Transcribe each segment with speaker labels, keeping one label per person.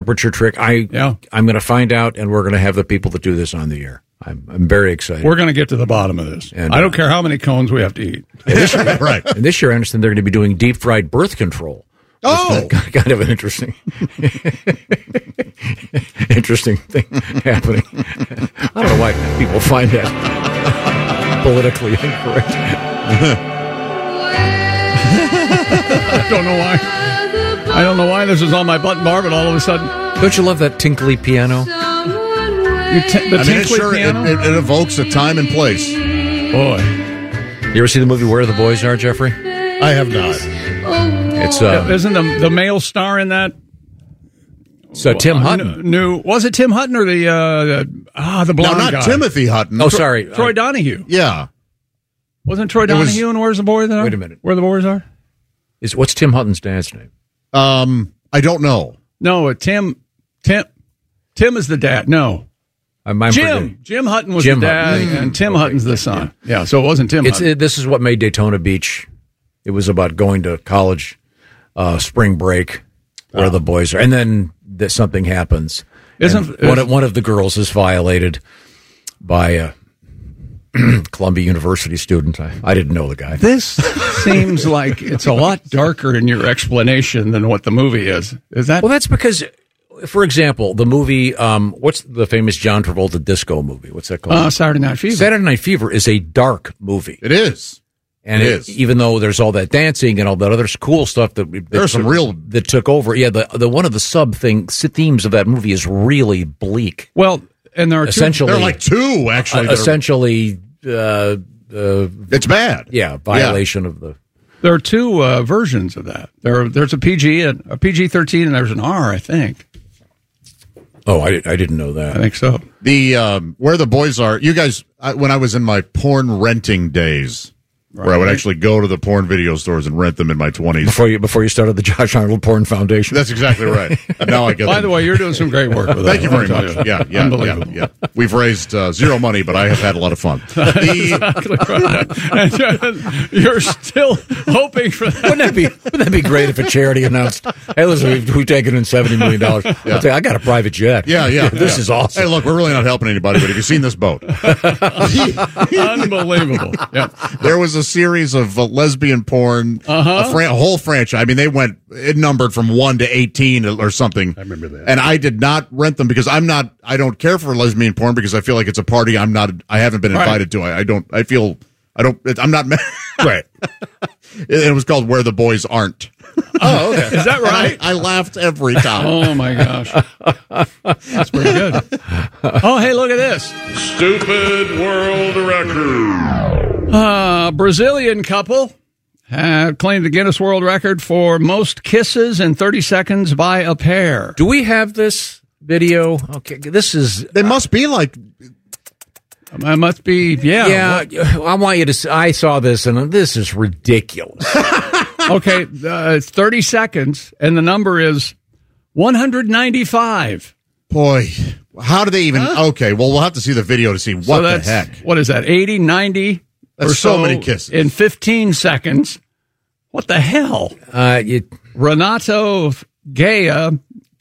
Speaker 1: temperature trick. I'm going to find out, and we're going to have the people that do this on the air. I'm very excited.
Speaker 2: We're going to get to the bottom of this. And I don't care how many cones we have to eat.
Speaker 1: Right. And this year, I understand they're going to be doing deep fried birth control.
Speaker 3: Oh,
Speaker 1: kind of an interesting thing happening. I don't know why people find that politically incorrect.
Speaker 2: I don't know why this is on my button bar, but all of a sudden,
Speaker 1: don't you love that tinkly piano?
Speaker 3: It evokes a time and place.
Speaker 2: Boy,
Speaker 1: you ever see the movie Where the Boys Are, Jeffrey?
Speaker 3: I have not.
Speaker 1: It's
Speaker 2: isn't the male star in that?
Speaker 1: So Tim Hutton.
Speaker 2: Was it Tim Hutton or the blonde
Speaker 3: guy?
Speaker 2: guy?
Speaker 3: Timothy Hutton.
Speaker 1: Oh, sorry,
Speaker 2: Troy Donahue.
Speaker 3: Yeah,
Speaker 2: wasn't Troy Donahue in Where's the Boys Are?
Speaker 1: Wait a minute,
Speaker 2: Where the Boys Are?
Speaker 1: What's Tim Hutton's dad's name?
Speaker 3: I don't know.
Speaker 2: No, Tim is the dad. No. Jim Hutton was the dad, and Tim Hutton's the son. Yeah, so it wasn't Tim Hutton.
Speaker 1: This is what made Daytona Beach. It was about going to college spring break where the boys are. And then something happens. One of the girls is violated by a Columbia University student. I didn't know the guy.
Speaker 2: This seems like it's a lot darker in your explanation than what the movie is. Is that?
Speaker 1: Well, that's because... For example, the movie, what's the famous John Travolta disco movie? What's that called?
Speaker 2: Saturday Night Fever.
Speaker 1: Saturday Night Fever is a dark movie.
Speaker 3: It is.
Speaker 1: And even though there's all that dancing and all that other cool stuff that took over. Yeah, the one of the themes of that movie is really bleak.
Speaker 2: Well, and there are
Speaker 3: essentially there are like two actually.
Speaker 1: Essentially,
Speaker 3: it's bad.
Speaker 1: Yeah, violation of the.
Speaker 2: There are two versions of that. There's a PG and a PG-13, and there's an R, I think.
Speaker 1: Oh, I didn't know that.
Speaker 2: I think so.
Speaker 3: The Where the Boys Are, you guys, when I was in my porn renting days, where I would actually go to the porn video stores and rent them in my 20s.
Speaker 1: Before you started the Josh Arnold Porn Foundation.
Speaker 3: That's exactly right. Now I get
Speaker 2: By the way, you're doing some great work with that.
Speaker 3: Thank you very much. Yeah. We've raised zero money, but I have had a lot of fun.
Speaker 2: Exactly right. You're still hoping for that.
Speaker 1: Wouldn't that be great if a charity announced, hey, listen, we've taken in $70 million. I'd say, I got a private jet.
Speaker 3: Yeah.
Speaker 1: This is awesome.
Speaker 3: Hey, look, we're really not helping anybody, but have you seen this boat?
Speaker 2: Unbelievable. Yeah.
Speaker 3: There was a series of lesbian porn, a whole franchise. I mean, it numbered from 1 to 18 or something.
Speaker 4: I remember that.
Speaker 3: And I did not rent them because I don't care for lesbian porn because I feel like it's a party I haven't been invited to. I'm not,
Speaker 1: right.
Speaker 3: It was called Where the Boys Aren't.
Speaker 2: Oh, okay. Is that right?
Speaker 3: I laughed every time.
Speaker 2: Oh, my gosh. That's pretty good. Oh, hey, look at this.
Speaker 4: Stupid world record.
Speaker 2: Brazilian couple have claimed the Guinness World Record for most kisses in 30 seconds by a pair.
Speaker 1: Do we have this video? Okay,
Speaker 3: They must be like...
Speaker 2: It must be,
Speaker 1: yeah. I want you to... I saw this, and this is ridiculous.
Speaker 2: Okay, it's 30 seconds, and the number is 195.
Speaker 3: Boy, how do they even... Okay, well, we'll have to see the video to see what the heck.
Speaker 2: What is that, 80, 90?
Speaker 3: That's so many kisses.
Speaker 2: In 15 seconds. What the hell? Renato Gaia,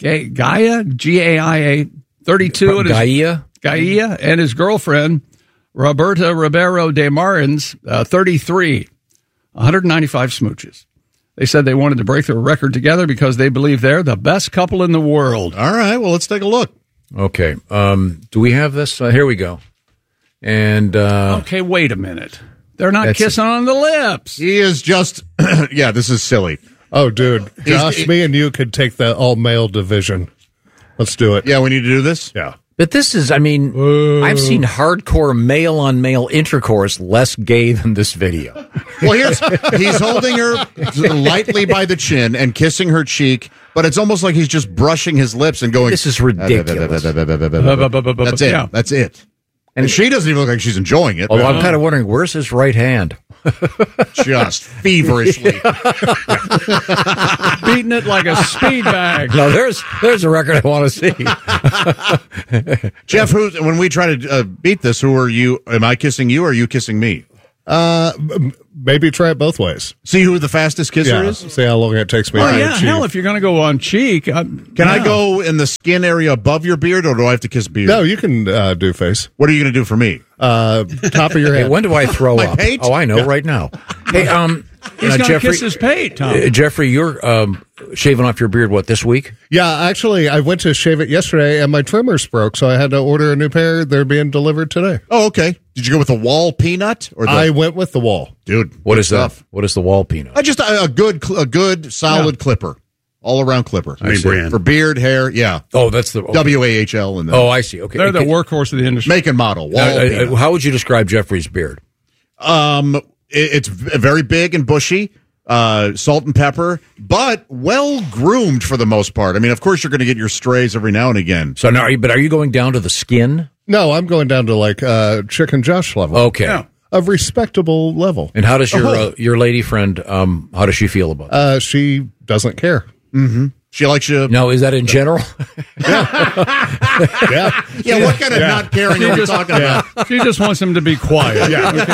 Speaker 2: Gaia, 32. Gaia, and his girlfriend, Roberta Ribeiro de Marins, 33. 195 smooches. They said they wanted to break their record together because they believe they're the best couple in the world.
Speaker 3: All right, well, let's take a look.
Speaker 1: Okay. Do we have this? Here we go. And
Speaker 2: okay, wait a minute. They're not kissing on the lips.
Speaker 3: He is just yeah, this is silly.
Speaker 4: Oh, dude. Josh, me and you could take the all-male division. Let's do it.
Speaker 3: Yeah, we need to do this?
Speaker 4: Yeah.
Speaker 1: But this is, I've seen hardcore male-on-male intercourse less gay than this video.
Speaker 3: Well, he's holding her lightly by the chin and kissing her cheek, but it's almost like he's just brushing his lips and going...
Speaker 1: This is ridiculous.
Speaker 3: That's it. Yeah. That's it. And she doesn't even look like she's enjoying it.
Speaker 1: Although I'm kind of wondering, where's his right hand?
Speaker 3: Just feverishly.
Speaker 2: Beating it like a speed bag.
Speaker 1: No, there's a record I want to
Speaker 3: see. Jeff, when we try to beat this, who are you? Am I kissing you or are you kissing me?
Speaker 4: maybe try it both ways.
Speaker 3: See who the fastest kisser is?
Speaker 4: See how long it takes me.
Speaker 2: Oh, yeah, hell, if you're going to go on cheek.
Speaker 3: Can I go in the skin area above your beard, or do I have to kiss beard?
Speaker 4: No, you can do face.
Speaker 3: What are you going to do for me?
Speaker 4: Top of your head.
Speaker 1: Hey, when do I throw
Speaker 3: My
Speaker 1: up?
Speaker 3: pate?
Speaker 1: Oh, I know, right now. Hey,
Speaker 2: he's going to kiss his pate, Tom.
Speaker 1: Jeffrey, you're shaving off your beard, this week?
Speaker 4: Yeah, actually, I went to shave it yesterday, and my trimmers broke, so I had to order a new pair. They're being delivered today.
Speaker 3: Oh, okay. Did you go with the wall peanut?
Speaker 4: I went with the wall.
Speaker 3: Dude,
Speaker 1: what is that? What is the wall peanut?
Speaker 3: Just a good, solid clipper. All-around clipper.
Speaker 5: Brand.
Speaker 3: For beard, hair, yeah.
Speaker 1: Oh, that's the... Okay.
Speaker 3: W-A-H-L. And
Speaker 1: I see. Okay.
Speaker 2: They're the workhorse of the industry.
Speaker 3: Make and model. Wall
Speaker 1: how would you describe Jeffrey's beard?
Speaker 3: It's very big and bushy. Salt and pepper, but well groomed for the most part. I mean, of course, you're going to get your strays every now and again.
Speaker 1: So now, are you going down to the skin?
Speaker 4: No, I'm going down to like Chicken Josh level.
Speaker 1: Okay,
Speaker 4: a respectable level.
Speaker 1: And how does your lady friend? How does she feel about it?
Speaker 4: She doesn't care.
Speaker 3: Mm-hmm. She likes you.
Speaker 1: No, is that in general?
Speaker 3: Yeah. What kind of not caring are we talking about?
Speaker 2: She just wants him to be quiet.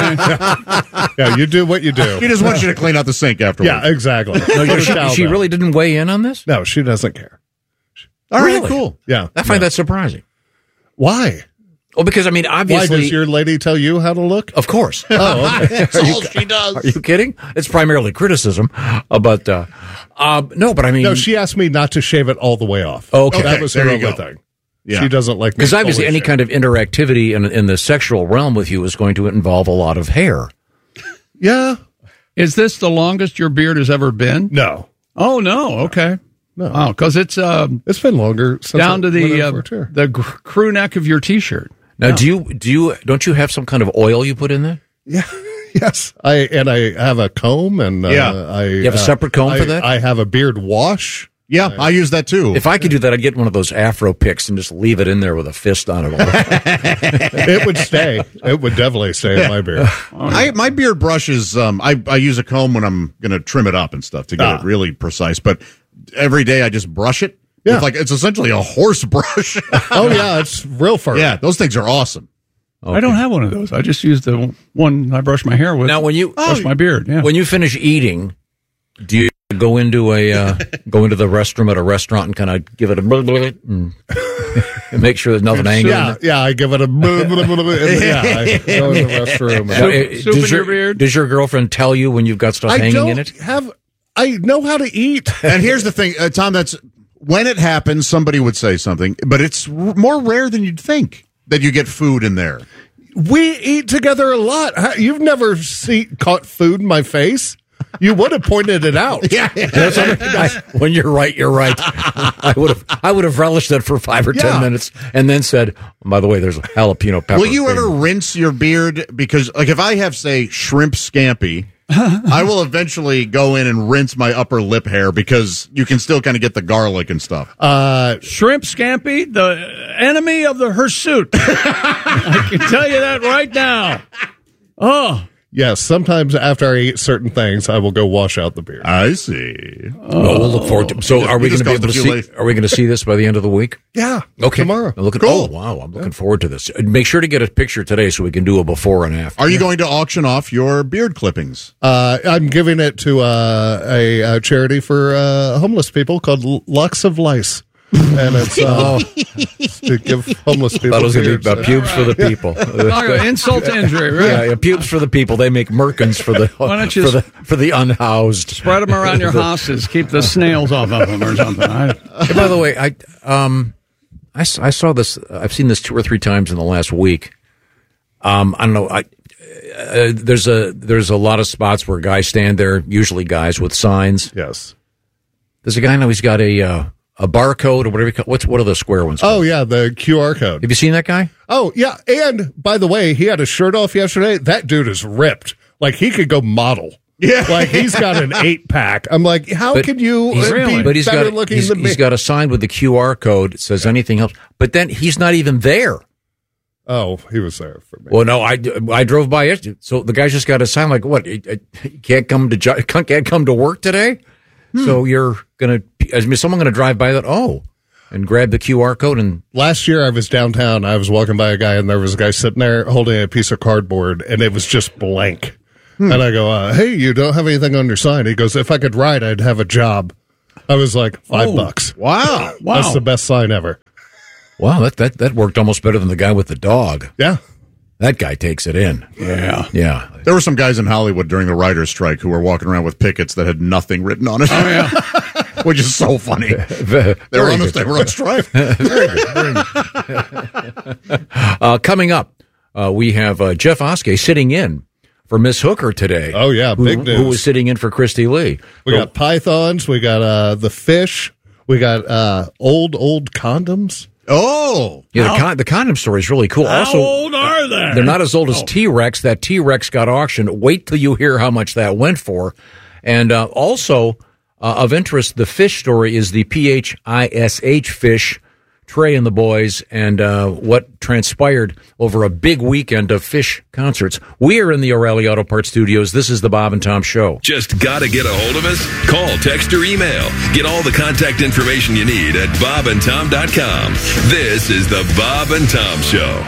Speaker 4: Yeah, you do what you do.
Speaker 3: She just wants you to clean out the sink afterwards.
Speaker 4: Yeah, exactly.
Speaker 1: No, she really didn't weigh in on this?
Speaker 4: No, she doesn't care.
Speaker 3: All right,
Speaker 1: really?
Speaker 3: Cool.
Speaker 4: Yeah.
Speaker 1: I find that surprising.
Speaker 4: Why?
Speaker 1: Well, because, I mean, obviously...
Speaker 4: Why, does your lady tell you how to look?
Speaker 1: Of course.
Speaker 4: Oh, okay.
Speaker 3: That's all she does.
Speaker 1: Are you kidding? It's primarily criticism. No, but I mean...
Speaker 4: No, she asked me not to shave it all the way off.
Speaker 1: Okay.
Speaker 4: That was her only thing.
Speaker 3: Yeah.
Speaker 4: She doesn't like me.
Speaker 1: Because obviously any kind of interactivity in the sexual realm with you is going to involve a lot of hair.
Speaker 4: Yeah.
Speaker 2: Is this the longest your beard has ever been?
Speaker 4: No.
Speaker 2: Oh, no. Okay.
Speaker 4: No.
Speaker 2: Wow, because it's
Speaker 4: been longer since
Speaker 2: down to the crew neck of your T-shirt.
Speaker 1: Now, don't you have some kind of oil you put in there?
Speaker 4: Yeah. Yes. I have a comb and
Speaker 1: you have a separate comb for that?
Speaker 4: I have a beard wash.
Speaker 3: Yeah, I use that too.
Speaker 1: If I could do that, I'd get one of those Afro picks and just leave it in there with a fist on it.
Speaker 4: It would stay. It would definitely stay in my beard.
Speaker 3: My beard brush is, I use a comb when I'm going to trim it up and stuff to get it really precise. But every day I just brush it.
Speaker 4: Yeah.
Speaker 3: It's essentially a horse brush.
Speaker 4: Oh, yeah, it's real fur.
Speaker 3: Yeah, those things are awesome.
Speaker 2: Okay. I don't have one of those. I just use the one I brush my hair with.
Speaker 1: Now, when you
Speaker 2: brush my beard,
Speaker 1: when you finish eating, do you go into the restroom at a restaurant and kind of give it a and make sure there's nothing hanging?
Speaker 4: Yeah, I give it a I go in the restroom.
Speaker 2: Soup in your beard?
Speaker 1: Does your girlfriend tell you when you've got stuff hanging in it?
Speaker 4: I know how to eat.
Speaker 3: And here's the thing, Tom. That's when it happens. Somebody would say something, but it's more rare than you'd think that you get food in there.
Speaker 4: We eat together a lot. You've never caught food in my face. You would have pointed it out.
Speaker 3: Yeah.
Speaker 1: When you're right, you're right. I would have relished that for 5 or 10 minutes and then said, by the way, there's a jalapeno pepper.
Speaker 3: Will you ever rinse your beard? Because, if I have, say, shrimp scampi, I will eventually go in and rinse my upper lip hair because you can still kind of get the garlic and stuff.
Speaker 2: Shrimp scampi, the enemy of the hirsute. I can tell you that right now. Oh.
Speaker 4: Yes, sometimes after I eat certain things, I will go wash out the beard.
Speaker 3: I see.
Speaker 1: Well, we'll look forward to. So, are we going to be able to see? Are we going to see this by the end of the week?
Speaker 4: Yeah.
Speaker 1: Okay.
Speaker 4: Tomorrow.
Speaker 1: Cool. Oh, wow! I'm looking forward to this. Make sure to get a picture today so we can do a before and after.
Speaker 3: Are you going to auction off your beard clippings?
Speaker 4: I'm giving it to a charity for homeless people called Locks of Lice. And it's to give homeless people.
Speaker 1: That was going to be about pubes for the people.
Speaker 2: Insult to injury, right?
Speaker 1: Yeah, pubes for the people. They make merkins for the for the unhoused.
Speaker 2: Spread them around your houses. Keep the snails off of them or something.
Speaker 1: Hey, by the way, I saw this. I've seen this 2 or 3 times in the last week. I don't know. There's a lot of spots where guys stand there, usually guys with signs.
Speaker 4: Yes.
Speaker 1: There's a guy now. He's got a barcode or whatever you call it. What are the square ones called?
Speaker 4: Oh, yeah, the QR code.
Speaker 1: Have you seen that guy?
Speaker 4: Oh, yeah. And, by the way, he had his shirt off yesterday. That dude is ripped. Like, he could go model. Yeah. Like, he's got an 8-pack. I'm like, how can you be better looking than me?
Speaker 1: He's got a sign with the QR code. It says anything else. But then he's not even there.
Speaker 4: Oh, he was there for me.
Speaker 1: Well, no, I drove by it. So the guy's just got a sign like, what? He can't come to work today? So you're going to, someone going to drive by that, and grab the QR code. And
Speaker 4: last year I was downtown. I was walking by a guy, and there was a guy sitting there holding a piece of cardboard, and it was just blank. And I go, hey, you don't have anything on your sign? He goes, if I could write, I'd have a job. I was like, $5.
Speaker 3: Wow.
Speaker 4: That's the best sign ever.
Speaker 1: Wow, that worked almost better than the guy with the dog.
Speaker 4: Yeah.
Speaker 1: That guy takes it in.
Speaker 2: Yeah.
Speaker 3: There were some guys in Hollywood during the writer's strike who were walking around with pickets that had nothing written on it.
Speaker 2: Oh, yeah.
Speaker 3: Which is so funny. They were on strike.
Speaker 1: Very good. Coming up, we have Jeff Oskey sitting in for Miss Hooker today.
Speaker 4: Oh, yeah, big news.
Speaker 1: Who was sitting in for Christy Lee.
Speaker 4: We got pythons. We got the fish. We got old condoms.
Speaker 3: Oh.
Speaker 1: Yeah, the condom story is really cool.
Speaker 2: How old are they?
Speaker 1: They're not as old as T-Rex. That T-Rex got auctioned. Wait till you hear how much that went for. And also, of interest, the fish story is the PHISH fish, Trey and the boys, and what transpired over a big weekend of fish concerts. We are in the O'Reilly Auto Parts studios. This is the Bob and Tom Show.
Speaker 5: Just got to get a hold of us? Call, text, or email. Get all the contact information you need at bobandtom.com. This is the Bob and Tom Show.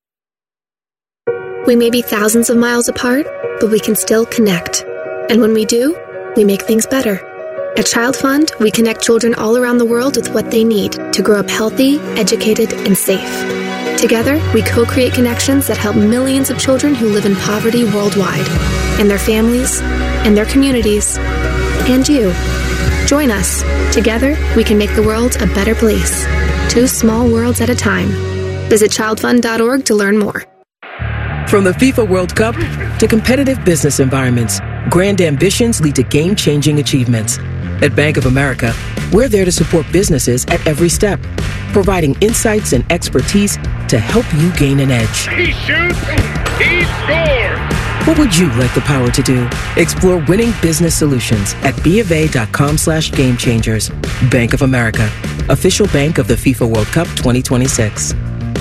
Speaker 6: We may be thousands of miles apart, but we can still connect. And when we do, we make things better. At Child Fund, we connect children all around the world with what they need to grow up healthy, educated, and safe. Together, we co-create connections that help millions of children who live in poverty worldwide, and their families, and their communities, and you. Join us. Together, we can make the world a better place. 2 small worlds at a time. Visit childfund.org to learn more.
Speaker 7: From the FIFA World Cup to competitive business environments, grand ambitions lead to game-changing achievements. At Bank of America, we're there to support businesses at every step, providing insights and expertise to help you gain an edge.
Speaker 8: He shoots, he scores!
Speaker 7: What would you like the power to do? Explore winning business solutions at BofA.com/gamechangers. Bank of America, official bank of the FIFA World Cup 2026.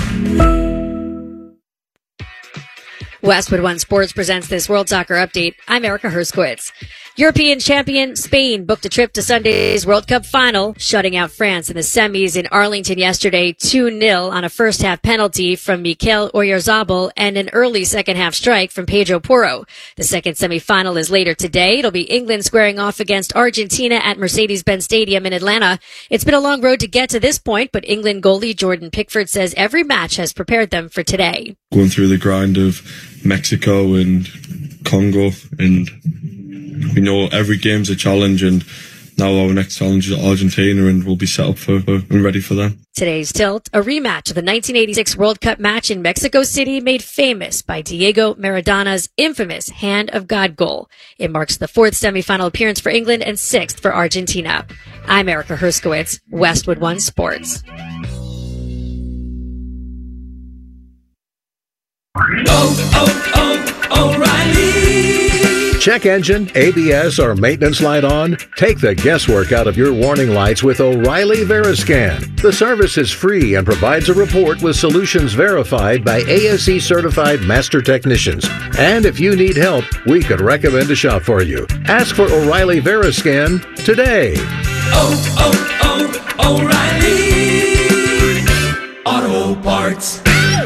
Speaker 9: Westwood One Sports presents this World Soccer Update. I'm Erica Herskowitz. European champion Spain booked a trip to Sunday's World Cup final, shutting out France in the semis in Arlington yesterday 2-0 on a first-half penalty from Mikel Oyarzabal and an early second-half strike from Pedro Porro. The second semifinal is later today. It'll be England squaring off against Argentina at Mercedes-Benz Stadium in Atlanta. It's been a long road to get to this point, but England goalie Jordan Pickford says every match has prepared them for today.
Speaker 10: Going through the grind of Mexico and Congo, and we know every game's a challenge, and now our next challenge is Argentina, and we'll be set up for and ready for them.
Speaker 9: Today's tilt, a rematch of the 1986 World Cup match in Mexico City made famous by Diego Maradona's infamous Hand of God goal. It marks the 4th semifinal appearance for England and 6th for Argentina. I'm Erica Herskowitz, Westwood One Sports.
Speaker 11: O'Reilly. Check engine, ABS, or maintenance light on? Take the guesswork out of your warning lights with O'Reilly Veriscan. The service is free and provides a report with solutions verified by ASE certified master technicians. And if you need help, we could recommend a shop for you. Ask for O'Reilly Veriscan today.
Speaker 12: O'Reilly Auto Parts.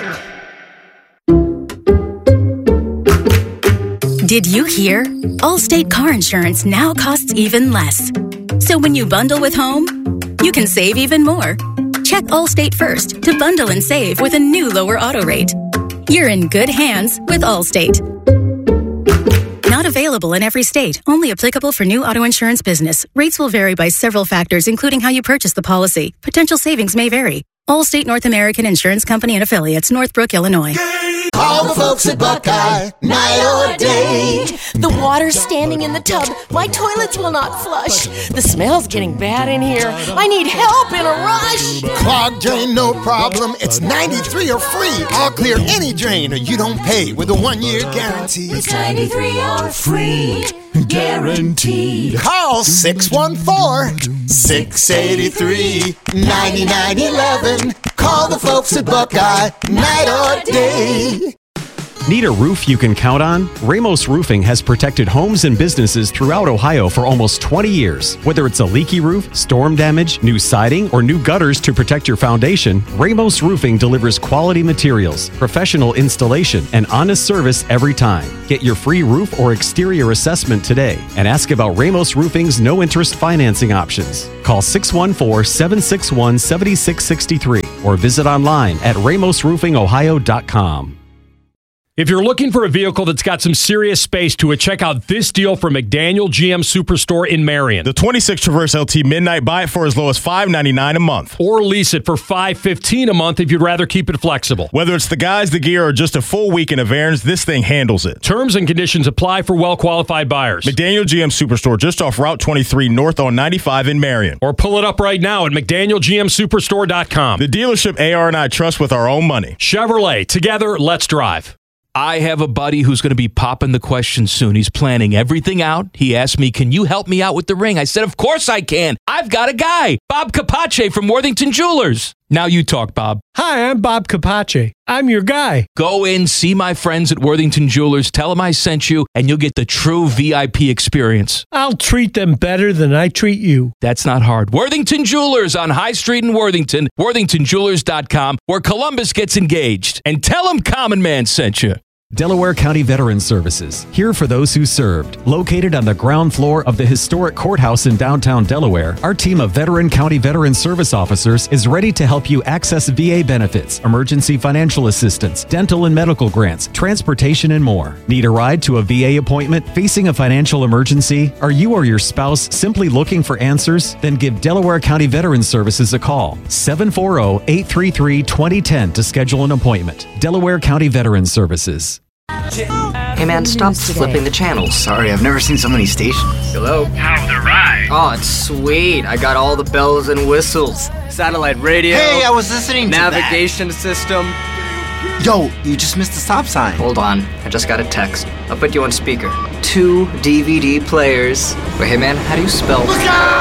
Speaker 13: Did you hear? Allstate car insurance now costs even less. So when you bundle with home, you can save even more. Check Allstate first to bundle and save with a new lower auto rate. You're in good hands with Allstate. Not available in every state. Only applicable for new auto insurance business. Rates will vary by several factors, including how you purchase the policy. Potential savings may vary. Allstate North American Insurance Company and Affiliates, Northbrook, Illinois.
Speaker 12: Call the folks at Buckeye, night or day.
Speaker 14: The water's standing in the tub. My toilets will not flush. The smell's getting bad in here. I need help in a rush.
Speaker 12: Clogged drain, no problem. It's 93 or free. I'll clear any drain or you don't pay with a 1-year guarantee.
Speaker 14: It's 93 or free. Guaranteed.
Speaker 12: Call 614-683-9911. Call the folks at Buckeye, night or day.
Speaker 15: Need a roof you can count on? Ramos Roofing has protected homes and businesses throughout Ohio for almost 20 years. Whether it's a leaky roof, storm damage, new siding, or new gutters to protect your foundation, Ramos Roofing delivers quality materials, professional installation, and honest service every time. Get your free roof or exterior assessment today and ask about Ramos Roofing's no-interest financing options. Call 614-761-7663 or visit online at ramosroofingohio.com.
Speaker 16: If you're looking for a vehicle that's got some serious space to it, check out this deal from McDaniel GM Superstore in Marion.
Speaker 17: The 26 Traverse LT Midnight, buy it for as low as $599 a month.
Speaker 16: Or lease it for $515 a month if you'd rather keep it flexible.
Speaker 17: Whether it's the guys, the gear, or just a full weekend of errands, this thing handles it.
Speaker 16: Terms and conditions apply for well-qualified buyers.
Speaker 17: McDaniel GM Superstore, just off Route 23 north on 95 in Marion.
Speaker 16: Or pull it up right now at McDanielGMSuperstore.com.
Speaker 17: The dealership AR and I trust with our own money.
Speaker 16: Chevrolet, together, let's drive.
Speaker 18: I have a buddy who's going to be popping the question soon. He's planning everything out. He asked me, can you help me out with the ring? I said, of course I can. I've got a guy, Bob Capace from Worthington Jewelers. Now you talk, Bob.
Speaker 19: Hi, I'm Bob Capace. I'm your guy.
Speaker 18: Go in, see my friends at Worthington Jewelers, tell them I sent you, and you'll get the true VIP experience.
Speaker 19: I'll treat them better than I treat you.
Speaker 18: That's not hard. Worthington Jewelers on High Street in Worthington, worthingtonjewelers.com, where Columbus gets engaged. And tell them Common Man sent you.
Speaker 15: Delaware County Veterans Services, here for those who served. Located on the ground floor of the historic courthouse in downtown Delaware, our team of Veteran County Veteran Service officers is ready to help you access VA benefits, emergency financial assistance, dental and medical grants, transportation, and more. Need a ride to a VA appointment? Facing a financial emergency? Are you or your spouse simply looking for answers? Then give Delaware County Veterans Services a call. 740-833-2010 to schedule an appointment. Delaware County Veterans Services.
Speaker 20: Hey man, stop flipping the channels.
Speaker 21: Sorry, I've never seen so many stations.
Speaker 20: Hello?
Speaker 21: How's the ride?
Speaker 20: Oh, it's sweet. I got all the bells and whistles. Satellite radio.
Speaker 21: Hey, I was listening to
Speaker 20: navigation system.
Speaker 21: Yo, you just missed the stop sign.
Speaker 20: Hold on, I just got a text. I'll put you on speaker. 2 DVD players. Wait, hey man, how do you spell?
Speaker 21: Look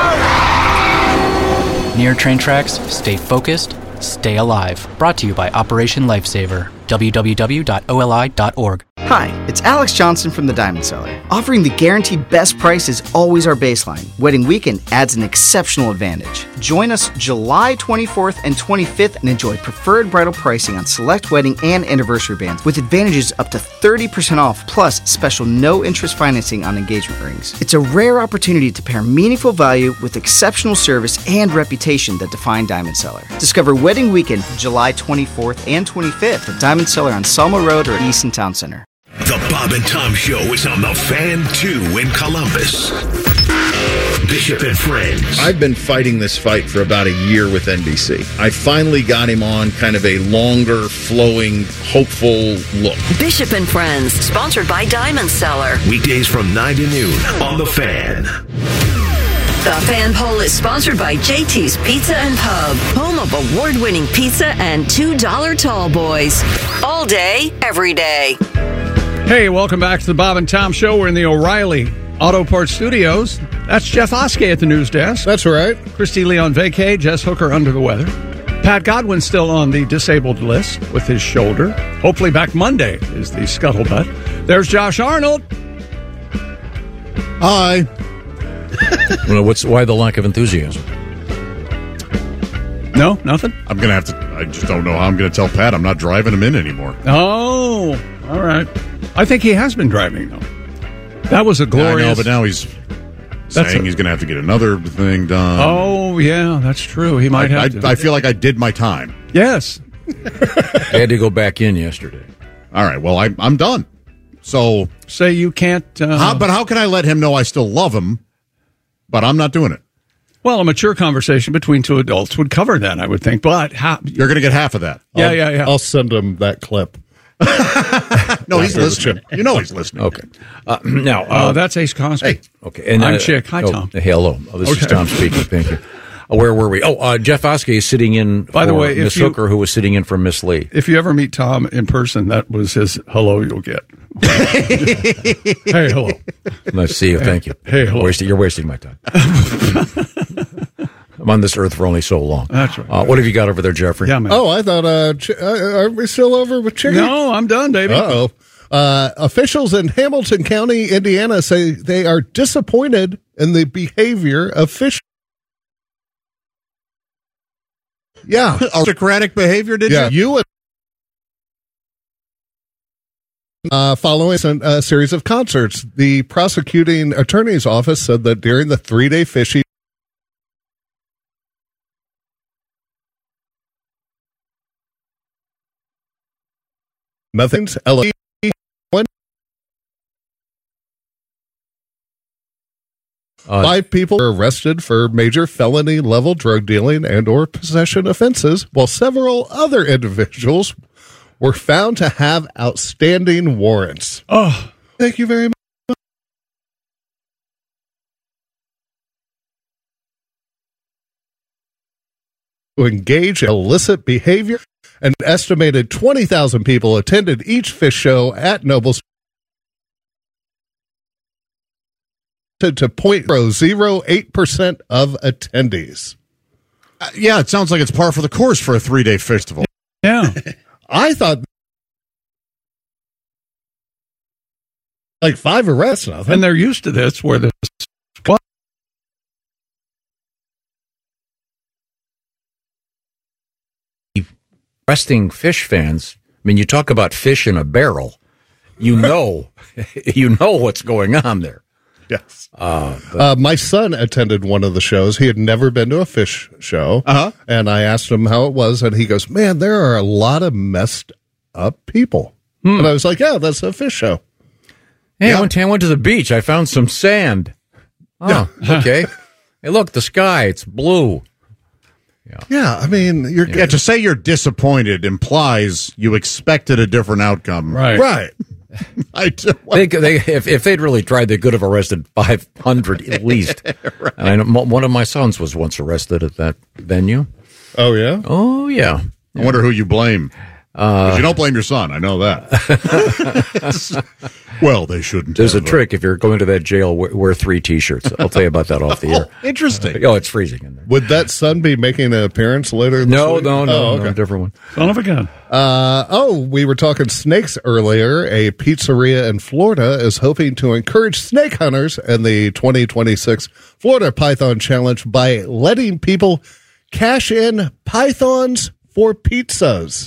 Speaker 21: out!
Speaker 22: Near train tracks, stay focused, stay alive. Brought to you by Operation Lifesaver. www.oli.org.
Speaker 21: Hi, it's Alex Johnson from the Diamond Cellar. Offering the guaranteed best price is always our baseline. Wedding weekend adds an exceptional advantage. Join us July 24th and 25th and enjoy preferred bridal pricing on select wedding and anniversary bands with advantages up to 30% off plus special no-interest financing on engagement rings. It's a rare opportunity to pair meaningful value with exceptional service and reputation that define Diamond Cellar. Discover Wedding Weekend July 24th and 25th at Diamond Cellar on Selma Road or Easton Town Center.
Speaker 5: The Bob and Tom Show is on the Fan 2 in Columbus. Bishop and Friends.
Speaker 3: I've been fighting this fight for about a year with NBC. I finally got him on kind of a longer, flowing, hopeful look.
Speaker 23: Bishop and Friends, sponsored by Diamond Cellar.
Speaker 5: Weekdays from 9 to noon on The Fan.
Speaker 23: The Fan Poll is sponsored by JT's Pizza and Pub, home of award-winning pizza and $2 tall boys. All day, every day.
Speaker 2: Hey, welcome back to the Bob and Tom Show. We're in the O'Reilly Auto Parts Studios. That's Jeff Oskey at the news desk.
Speaker 4: That's right.
Speaker 2: Christy Lee on vacay. Jess Hooker under the weather. Pat Godwin's still on the disabled list with his shoulder. Hopefully back Monday is the scuttlebutt. There's Josh Arnold.
Speaker 4: Hi.
Speaker 1: Well, why the lack of enthusiasm?
Speaker 2: No, nothing?
Speaker 3: I'm going to have to, I just don't know how I'm going to tell Pat I'm not driving him in anymore.
Speaker 2: Oh, all right. I think he has been driving, though. That was a glorious...
Speaker 3: I know, but now he's saying he's going to have to get another thing done.
Speaker 2: Oh, yeah, that's true. He might have to.
Speaker 3: I feel like I did my time.
Speaker 2: Yes.
Speaker 1: I had to go back in yesterday.
Speaker 3: All right, well, I'm done. So...
Speaker 2: Say you can't...
Speaker 3: but how can I let him know I still love him, but I'm not doing it?
Speaker 2: Well, a mature conversation between two adults would cover that, I would think. But
Speaker 3: you're going to get half of that.
Speaker 2: Yeah.
Speaker 4: I'll send him that clip.
Speaker 3: No, he's listening. You know he's listening.
Speaker 1: Okay. Now,
Speaker 2: that's Ace Cosby.
Speaker 3: Hey.
Speaker 1: Okay. And
Speaker 2: I'm Chick. Hi, Tom.
Speaker 1: Hey, hello. This is Tom speaking. Thank you. Where were we? Jeff Oskey is sitting in for Miss Hooker, who was sitting in for Miss Lee.
Speaker 2: If you ever meet Tom in person, that was his hello you'll get. Hey, hello.
Speaker 1: Nice to see you. Thank you.
Speaker 2: Hey, hello.
Speaker 1: You're wasting my time. I'm on this earth for only so long.
Speaker 2: That's right.
Speaker 1: What have you got over there, Jeffrey?
Speaker 2: Yeah, man.
Speaker 4: Oh, I thought, are we still over with chicken?
Speaker 2: No, I'm done, baby.
Speaker 4: Uh-oh. Officials in Hamilton County, Indiana, say they are disappointed in the behavior of fish. Yeah.
Speaker 3: Autocratic behavior, did you?
Speaker 4: Following a series of concerts, the prosecuting attorney's office said that during the 3-day fishing, nothing's LA. Five people were arrested for major felony-level drug dealing and or possession offenses, while several other individuals were found to have outstanding warrants.
Speaker 2: Oh,
Speaker 4: thank you very much. To engage in illicit behavior, an estimated 20,000 people attended each fish show at Nobles. To 0.008% of attendees.
Speaker 3: Yeah, it sounds like it's par for the course for a 3-day festival.
Speaker 2: Yeah.
Speaker 4: I thought like 5 arrests, nothing.
Speaker 2: And they're used to this where this.
Speaker 1: Arresting fish fans, I mean, you talk about fish in a barrel, you know what's going on there.
Speaker 4: Yes. My son attended one of the shows. He had never been to a fish show. And I asked him how it was, and he goes, man, there are a lot of messed up people. And I was like, yeah, that's a fish show.
Speaker 1: Hey, one time I went to the beach. I found some sand. Oh, okay. Hey, look, the sky, it's blue.
Speaker 4: Yeah, I mean,
Speaker 3: to say you're disappointed implies you expected a different outcome.
Speaker 4: Right.
Speaker 1: If they'd really tried, they could have arrested 500 at least. Right. And I know one of my sons was once arrested at that venue.
Speaker 4: Oh, yeah?
Speaker 1: Oh, yeah.
Speaker 3: I wonder who you blame. Because you don't blame your son. I know that. Well, they shouldn't.
Speaker 1: There's a trick. If you're going to that jail, wear 3 T-shirts. I'll tell you about that off the air.
Speaker 3: Interesting.
Speaker 1: Oh, it's freezing in there.
Speaker 4: Would that son be making an appearance later?
Speaker 1: No, a different one.
Speaker 2: Son of a gun.
Speaker 4: We were talking snakes earlier. A pizzeria in Florida is hoping to encourage snake hunters in the 2026 Florida Python Challenge by letting people cash in pythons for pizzas.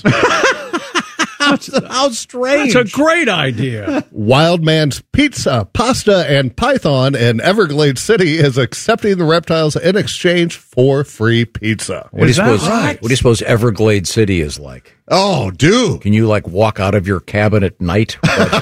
Speaker 3: How strange.
Speaker 2: That's a great idea.
Speaker 4: Wildman's Pizza, Pasta, and Python in Everglades City is accepting the reptiles in exchange for free pizza.
Speaker 1: What do you suppose Everglades City is like?
Speaker 3: Oh, dude.
Speaker 1: Can you walk out of your cabin at night?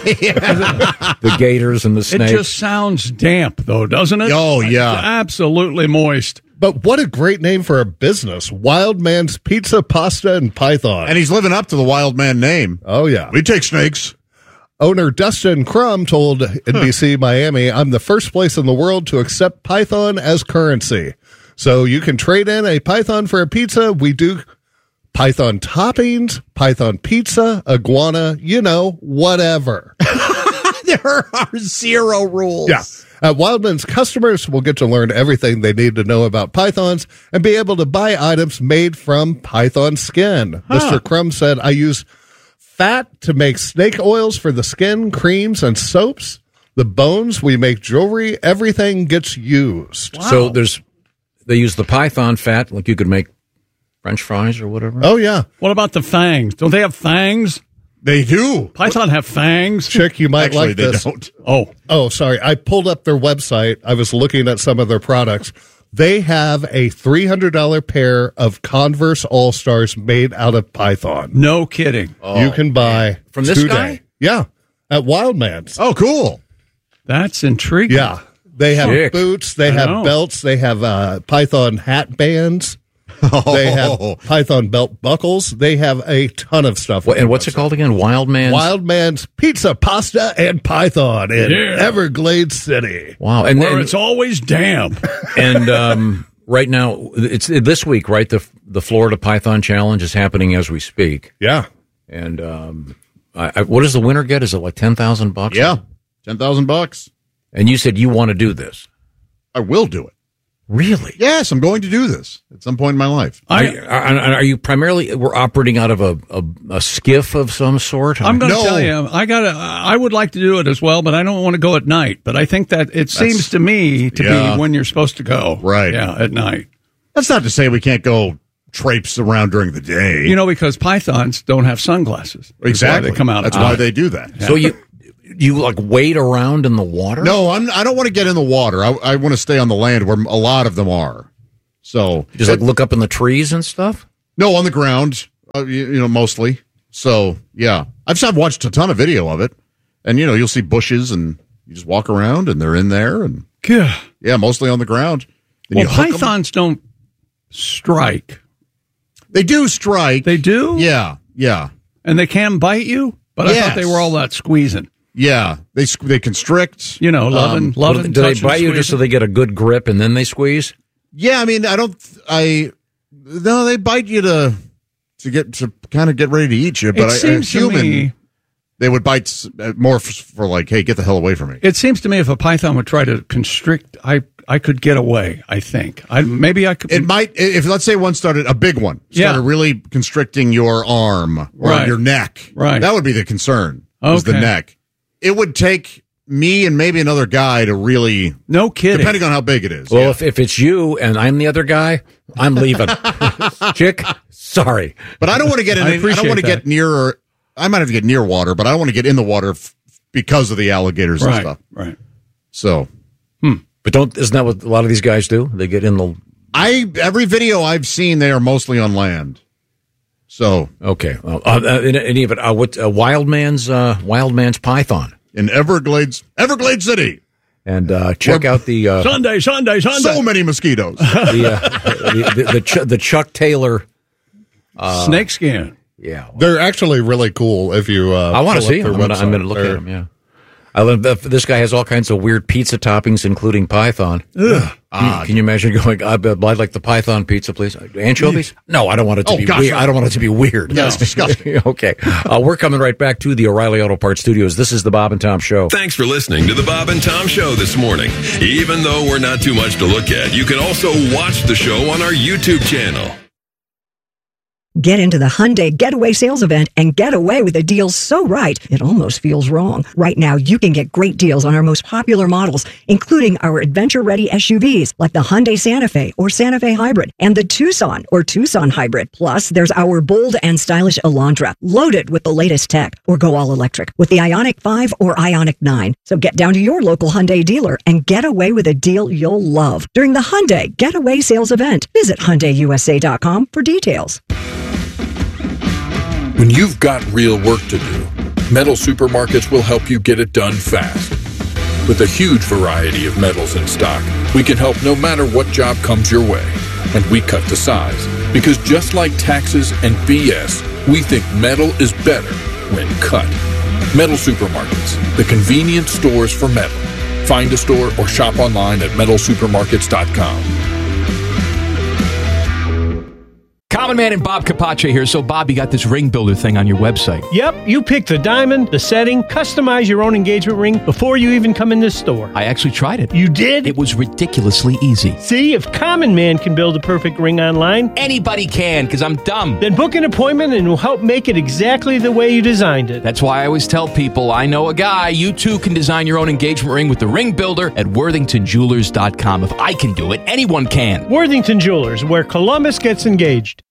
Speaker 1: The gators and the snakes.
Speaker 2: It just sounds damp, though, doesn't it?
Speaker 3: Oh, yeah.
Speaker 2: It's absolutely moist.
Speaker 4: But what a great name for a business. Wild Man's Pizza, Pasta, and Python.
Speaker 3: And he's living up to the Wild Man name.
Speaker 4: Oh, yeah.
Speaker 3: We take snakes.
Speaker 4: Owner Dustin Crum told NBC Miami, I'm the first place in the world to accept Python as currency. So you can trade in a Python for a pizza. We do Python toppings, Python pizza, iguana, whatever.
Speaker 3: There are 0 rules.
Speaker 4: Yeah. At Wildman's, customers will get to learn everything they need to know about pythons and be able to buy items made from python skin. Mr. Crum said, I use fat to make snake oils for the skin, creams, and soaps. The bones, we make jewelry. Everything gets used.
Speaker 1: Wow. So they use the python fat, like you could make French fries or whatever.
Speaker 4: Oh, yeah.
Speaker 2: What about the fangs? Don't they have fangs?
Speaker 3: They do.
Speaker 2: Python have fangs.
Speaker 4: Chick, you might
Speaker 3: Actually,
Speaker 4: like this.
Speaker 3: They don't.
Speaker 4: Oh, sorry. I pulled up their website. I was looking at some of their products. They have a $300 pair of Converse All-Stars made out of python.
Speaker 2: No kidding.
Speaker 4: You can buy
Speaker 1: from this guy?
Speaker 4: Yeah, at Wildman's.
Speaker 3: Oh, cool.
Speaker 2: That's intriguing.
Speaker 4: Yeah. They have boots. They have belts. They have Python hat bands. They have Python belt buckles. They have a ton of stuff.
Speaker 1: And what's it called again?
Speaker 4: Wildman's Pizza, Pasta, and Python in Everglades City.
Speaker 1: Wow. And
Speaker 2: where it's always damp.
Speaker 1: And right now, it's this week, right? The Florida Python Challenge is happening as we speak.
Speaker 4: Yeah.
Speaker 1: And what does the winner get? Is it like $10,000?
Speaker 3: Yeah. $10,000.
Speaker 1: And you said you want to do this.
Speaker 3: I will do it.
Speaker 1: Really?
Speaker 3: Yes, I'm going to do this at some point in my life.
Speaker 1: Are you primarily we're operating out of a skiff of some sort?
Speaker 2: I'm going to tell you, I would like to do it as well, but I don't want to go at night. But I think that it seems to me to be when you're supposed to go.
Speaker 3: Right.
Speaker 2: Yeah, at night.
Speaker 3: That's not to say we can't go traipse around during the day.
Speaker 2: You know, because pythons don't have sunglasses.
Speaker 3: Exactly.
Speaker 2: They come out.
Speaker 3: That's why they do that.
Speaker 1: Yeah. So you like wade around in the water?
Speaker 3: No, I don't want to get in the water. I want to stay on the land where a lot of them are. So
Speaker 1: just like look up in the trees and stuff?
Speaker 3: No, on the ground, mostly. So, yeah. I've watched a ton of video of it. And, you'll see bushes and you just walk around and they're in there. And yeah, mostly on the ground.
Speaker 2: Well, pythons don't strike.
Speaker 3: They do strike.
Speaker 2: They do?
Speaker 3: Yeah, yeah.
Speaker 2: And they can bite you? But I thought they were all that squeezing.
Speaker 3: Yeah, they constrict.
Speaker 2: Loving.
Speaker 1: Do they bite you just so they get a good grip and then they squeeze?
Speaker 3: Yeah, I mean, no, they bite you to kind of get ready to eat you. But
Speaker 2: it seems to me
Speaker 3: they would bite more for like, hey, get the hell away from me.
Speaker 2: It seems to me if a python would try to constrict, I could get away. I think maybe I could.
Speaker 3: It might if let's say a big one started really constricting your arm or your neck.
Speaker 2: Right,
Speaker 3: that would be the concern. Was the neck. It would take me and maybe another guy to really...
Speaker 2: No kidding.
Speaker 3: Depending on how big it is.
Speaker 1: Well, if it's you and I'm the other guy, I'm leaving. Chick, sorry.
Speaker 3: But I don't want to get in... I don't want to get near... I might have to get near water, but I don't want to get in the water because of the alligators and stuff.
Speaker 2: Right.
Speaker 3: So...
Speaker 1: But isn't that what a lot of these guys do? They get in the...
Speaker 3: Every video I've seen, they are mostly on land. So...
Speaker 1: Okay. Well, in any event, what Wild Man's Python
Speaker 3: in Everglades City,
Speaker 1: and check out the
Speaker 2: Sunday.
Speaker 3: So many mosquitoes.
Speaker 1: the Chuck Taylor
Speaker 2: snake skin.
Speaker 1: Yeah,
Speaker 4: they're actually really cool. If you,
Speaker 1: I want to see them. I'm going to look at them. Yeah. This guy has all kinds of weird pizza toppings, including Python. Can you imagine going, I'd like the Python pizza, please? Anchovies? No, I don't want it to be weird. I don't want it to be weird.
Speaker 3: No, it's disgusting.
Speaker 1: Okay. We're coming right back to the O'Reilly Auto Parts Studios. This is the Bob and Tom Show.
Speaker 5: Thanks for listening to the Bob and Tom Show this morning. Even though we're not too much to look at, you can also watch the show on our YouTube channel.
Speaker 6: Get into the Hyundai Getaway Sales Event and get away with a deal so right, it almost feels wrong. Right now, you can get great deals on our most popular models, including our adventure-ready SUVs like the Hyundai Santa Fe or Santa Fe Hybrid and the Tucson or Tucson Hybrid. Plus, there's our bold and stylish Elantra, loaded with the latest tech, or go all electric with the Ioniq 5 or Ioniq 9. So get down to your local Hyundai dealer and get away with a deal you'll love during the Hyundai Getaway Sales Event. Visit HyundaiUSA.com for details.
Speaker 7: When you've got real work to do, Metal Supermarkets will help you get it done fast. With a huge variety of metals in stock, we can help no matter what job comes your way. And we cut to size. Because just like taxes and BS, we think metal is better when cut. Metal Supermarkets, the convenient stores for metal. Find a store or shop online at metalsupermarkets.com.
Speaker 18: Common Man and Bob Capace here. So, Bob, you got this ring builder thing on your website.
Speaker 19: Yep, you pick the diamond, the setting, customize your own engagement ring before you even come in this store.
Speaker 18: I actually tried it.
Speaker 19: You did?
Speaker 18: It was ridiculously easy.
Speaker 19: See, if Common Man can build a perfect ring online,
Speaker 18: anybody can, because I'm dumb.
Speaker 19: Then book an appointment and we'll help make it exactly the way you designed it.
Speaker 18: That's why I always tell people, I know a guy. You too can design your own engagement ring with the ring builder at worthingtonjewelers.com. If I can do it, anyone can.
Speaker 19: Worthington Jewelers, where Columbus gets engaged.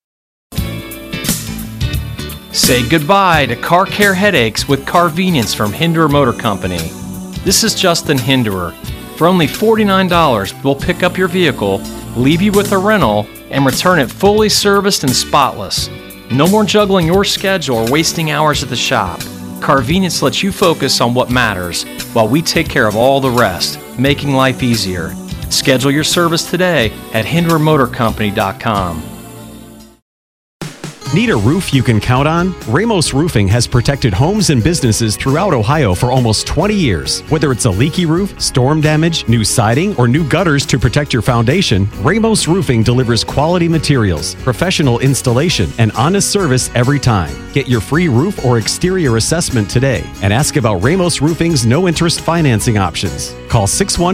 Speaker 22: Say goodbye to car care headaches with Carvenience from Hinderer Motor Company. This is Justin Hinderer. For only $49, we'll pick up your vehicle, leave you with a rental, and return it fully serviced and spotless. No more juggling your schedule or wasting hours at the shop. Carvenience lets you focus on what matters, while we take care of all the rest, making life easier. Schedule your service today at HindererMotorCompany.com.
Speaker 15: Need a roof you can count on? Ramos Roofing has protected homes and businesses throughout Ohio for almost 20 years. Whether it's a leaky roof, storm damage, new siding, or new gutters to protect your foundation, Ramos Roofing delivers quality materials, professional installation, and honest service every time. Get your free roof or exterior assessment today and ask about Ramos Roofing's no-interest financing options. Call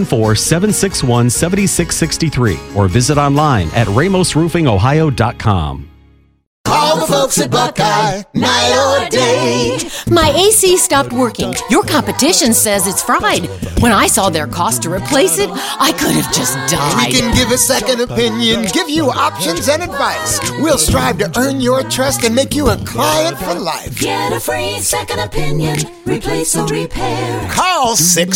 Speaker 15: 614-761-7663 or visit online at ramosroofingohio.com.
Speaker 12: Call the folks at Buckeye, night or day.
Speaker 14: My AC stopped working. Your competition says it's fried. When I saw their cost to replace it, I could have just died.
Speaker 12: We can give a second opinion, give you options and advice. We'll strive to earn your trust and make you a client for life.
Speaker 8: Get a free second opinion, replace or repair.
Speaker 12: Call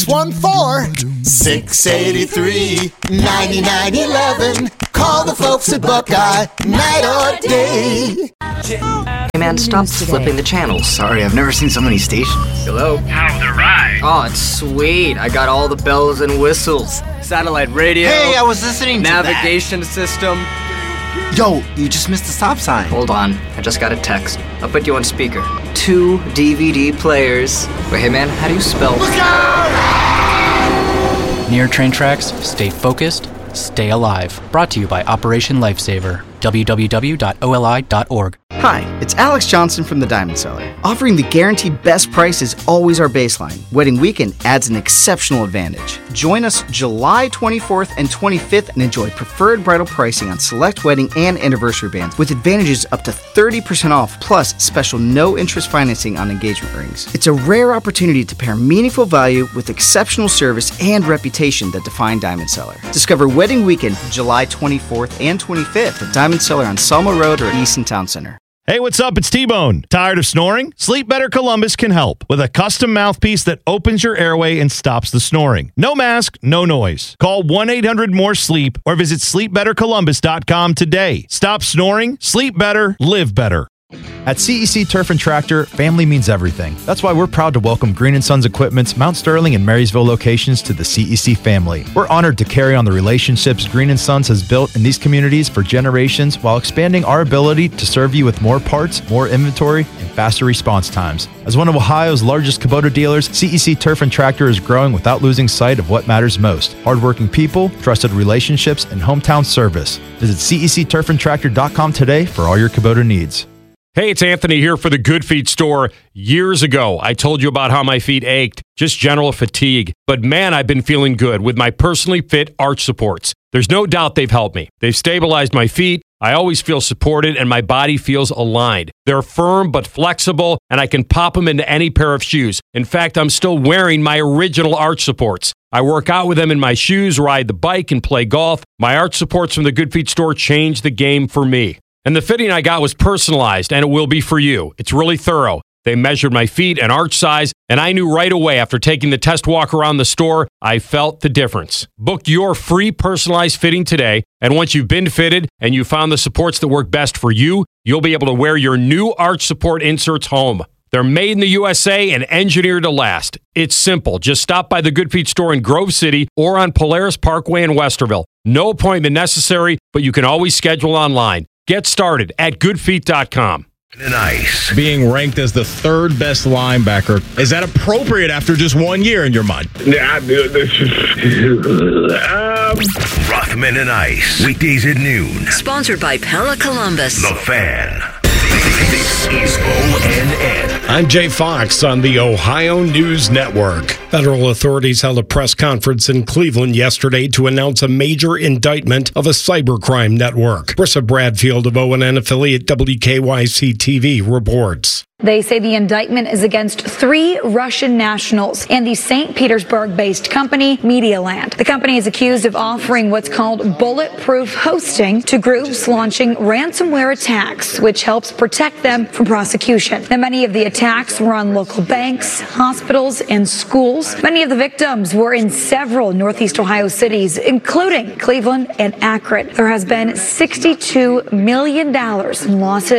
Speaker 12: 614-683-9911. Call the folks at Buckeye, night or day.
Speaker 20: Hey man, stop flipping the channels. Sorry, I've never seen so many stations. Hello?
Speaker 9: How's the ride?
Speaker 20: Oh, it's sweet. I got all the bells and whistles. Satellite radio.
Speaker 9: Hey, I was listening to
Speaker 20: navigation system.
Speaker 9: Yo, you just missed the stop sign.
Speaker 20: Hold on, I just got a text. I'll put you on speaker. 2 DVD players. Wait, hey man, how do you spell?
Speaker 12: Look out!
Speaker 10: Near train tracks, stay focused, stay alive. Brought to you by Operation Lifesaver. www.oli.org.
Speaker 21: Hi, it's Alex Johnson from the Diamond Cellar. Offering the guaranteed best price is always our baseline. Wedding weekend adds an exceptional advantage. Join us July 24th and 25th and enjoy preferred bridal pricing on select wedding and anniversary bands with advantages up to 30% off plus special no-interest financing on engagement rings. It's a rare opportunity to pair meaningful value with exceptional service and reputation that define Diamond Cellar. Discover Wedding Weekend July 24th and 25th at Diamond Cellar on Selma Road or Easton Town Center.
Speaker 17: Hey, what's up? It's T-Bone. Tired of snoring? Sleep Better Columbus can help with a custom mouthpiece that opens your airway and stops the snoring. No mask, no noise. Call 1-800-MORE-SLEEP or visit sleepbettercolumbus.com today. Stop snoring, sleep better, live better.
Speaker 24: At CEC Turf and Tractor, family means everything. That's why we're proud to welcome Green & Sons Equipment's Mount Sterling and Marysville locations to the CEC family. We're honored to carry on the relationships Green & Sons has built in these communities for generations while expanding our ability to serve you with more parts, more inventory, and faster response times. As one of Ohio's largest Kubota dealers, CEC Turf and Tractor is growing without losing sight of what matters most: hardworking people, trusted relationships, and hometown service. Visit CECturfandtractor.com today for all your Kubota needs.
Speaker 16: Hey, it's Anthony here for the Good Feet store. Years ago, I told you about how my feet ached, just general fatigue. But man, I've been feeling good with my personally fit arch supports. There's no doubt they've helped me. They've stabilized my feet. I always feel supported and my body feels aligned. They're firm but flexible, and I can pop them into any pair of shoes. In fact, I'm still wearing my original arch supports. I work out with them in my shoes, ride the bike, and play golf. My arch supports from the Good Feet store changed the game for me. And the fitting I got was personalized, and it will be for you. It's really thorough. They measured my feet and arch size, and I knew right away after taking the test walk around the store, I felt the difference. Book your free personalized fitting today, and once you've been fitted and you found the supports that work best for you, you'll be able to wear your new arch support inserts home. They're made in the USA and engineered to last. It's simple. Just stop by the Good Feet store in Grove City or on Polaris Parkway in Westerville. No appointment necessary, but you can always schedule online. Get started at goodfeet.com.
Speaker 17: Nice. Being ranked as the third best linebacker, is that appropriate after just 1 year in your mind?
Speaker 5: Rothman and Ice, weekdays at noon.
Speaker 23: Sponsored by Pella Columbus.
Speaker 5: The Fan. This is ONN.
Speaker 25: I'm Jay Fox on the Ohio News Network. Federal authorities held a press conference in Cleveland yesterday to announce a major indictment of a cybercrime network. Brissa Bradfield of ONN affiliate WKYC-TV reports.
Speaker 26: They say the indictment is against 3 Russian nationals and the St. Petersburg-based company Medialand. The company is accused of offering what's called bulletproof hosting to groups launching ransomware attacks, which helps protect them from prosecution. Now, many of the attacks were on local banks, hospitals, and schools. Many of the victims were in several Northeast Ohio cities, including Cleveland and Akron. There has been $62 million in losses.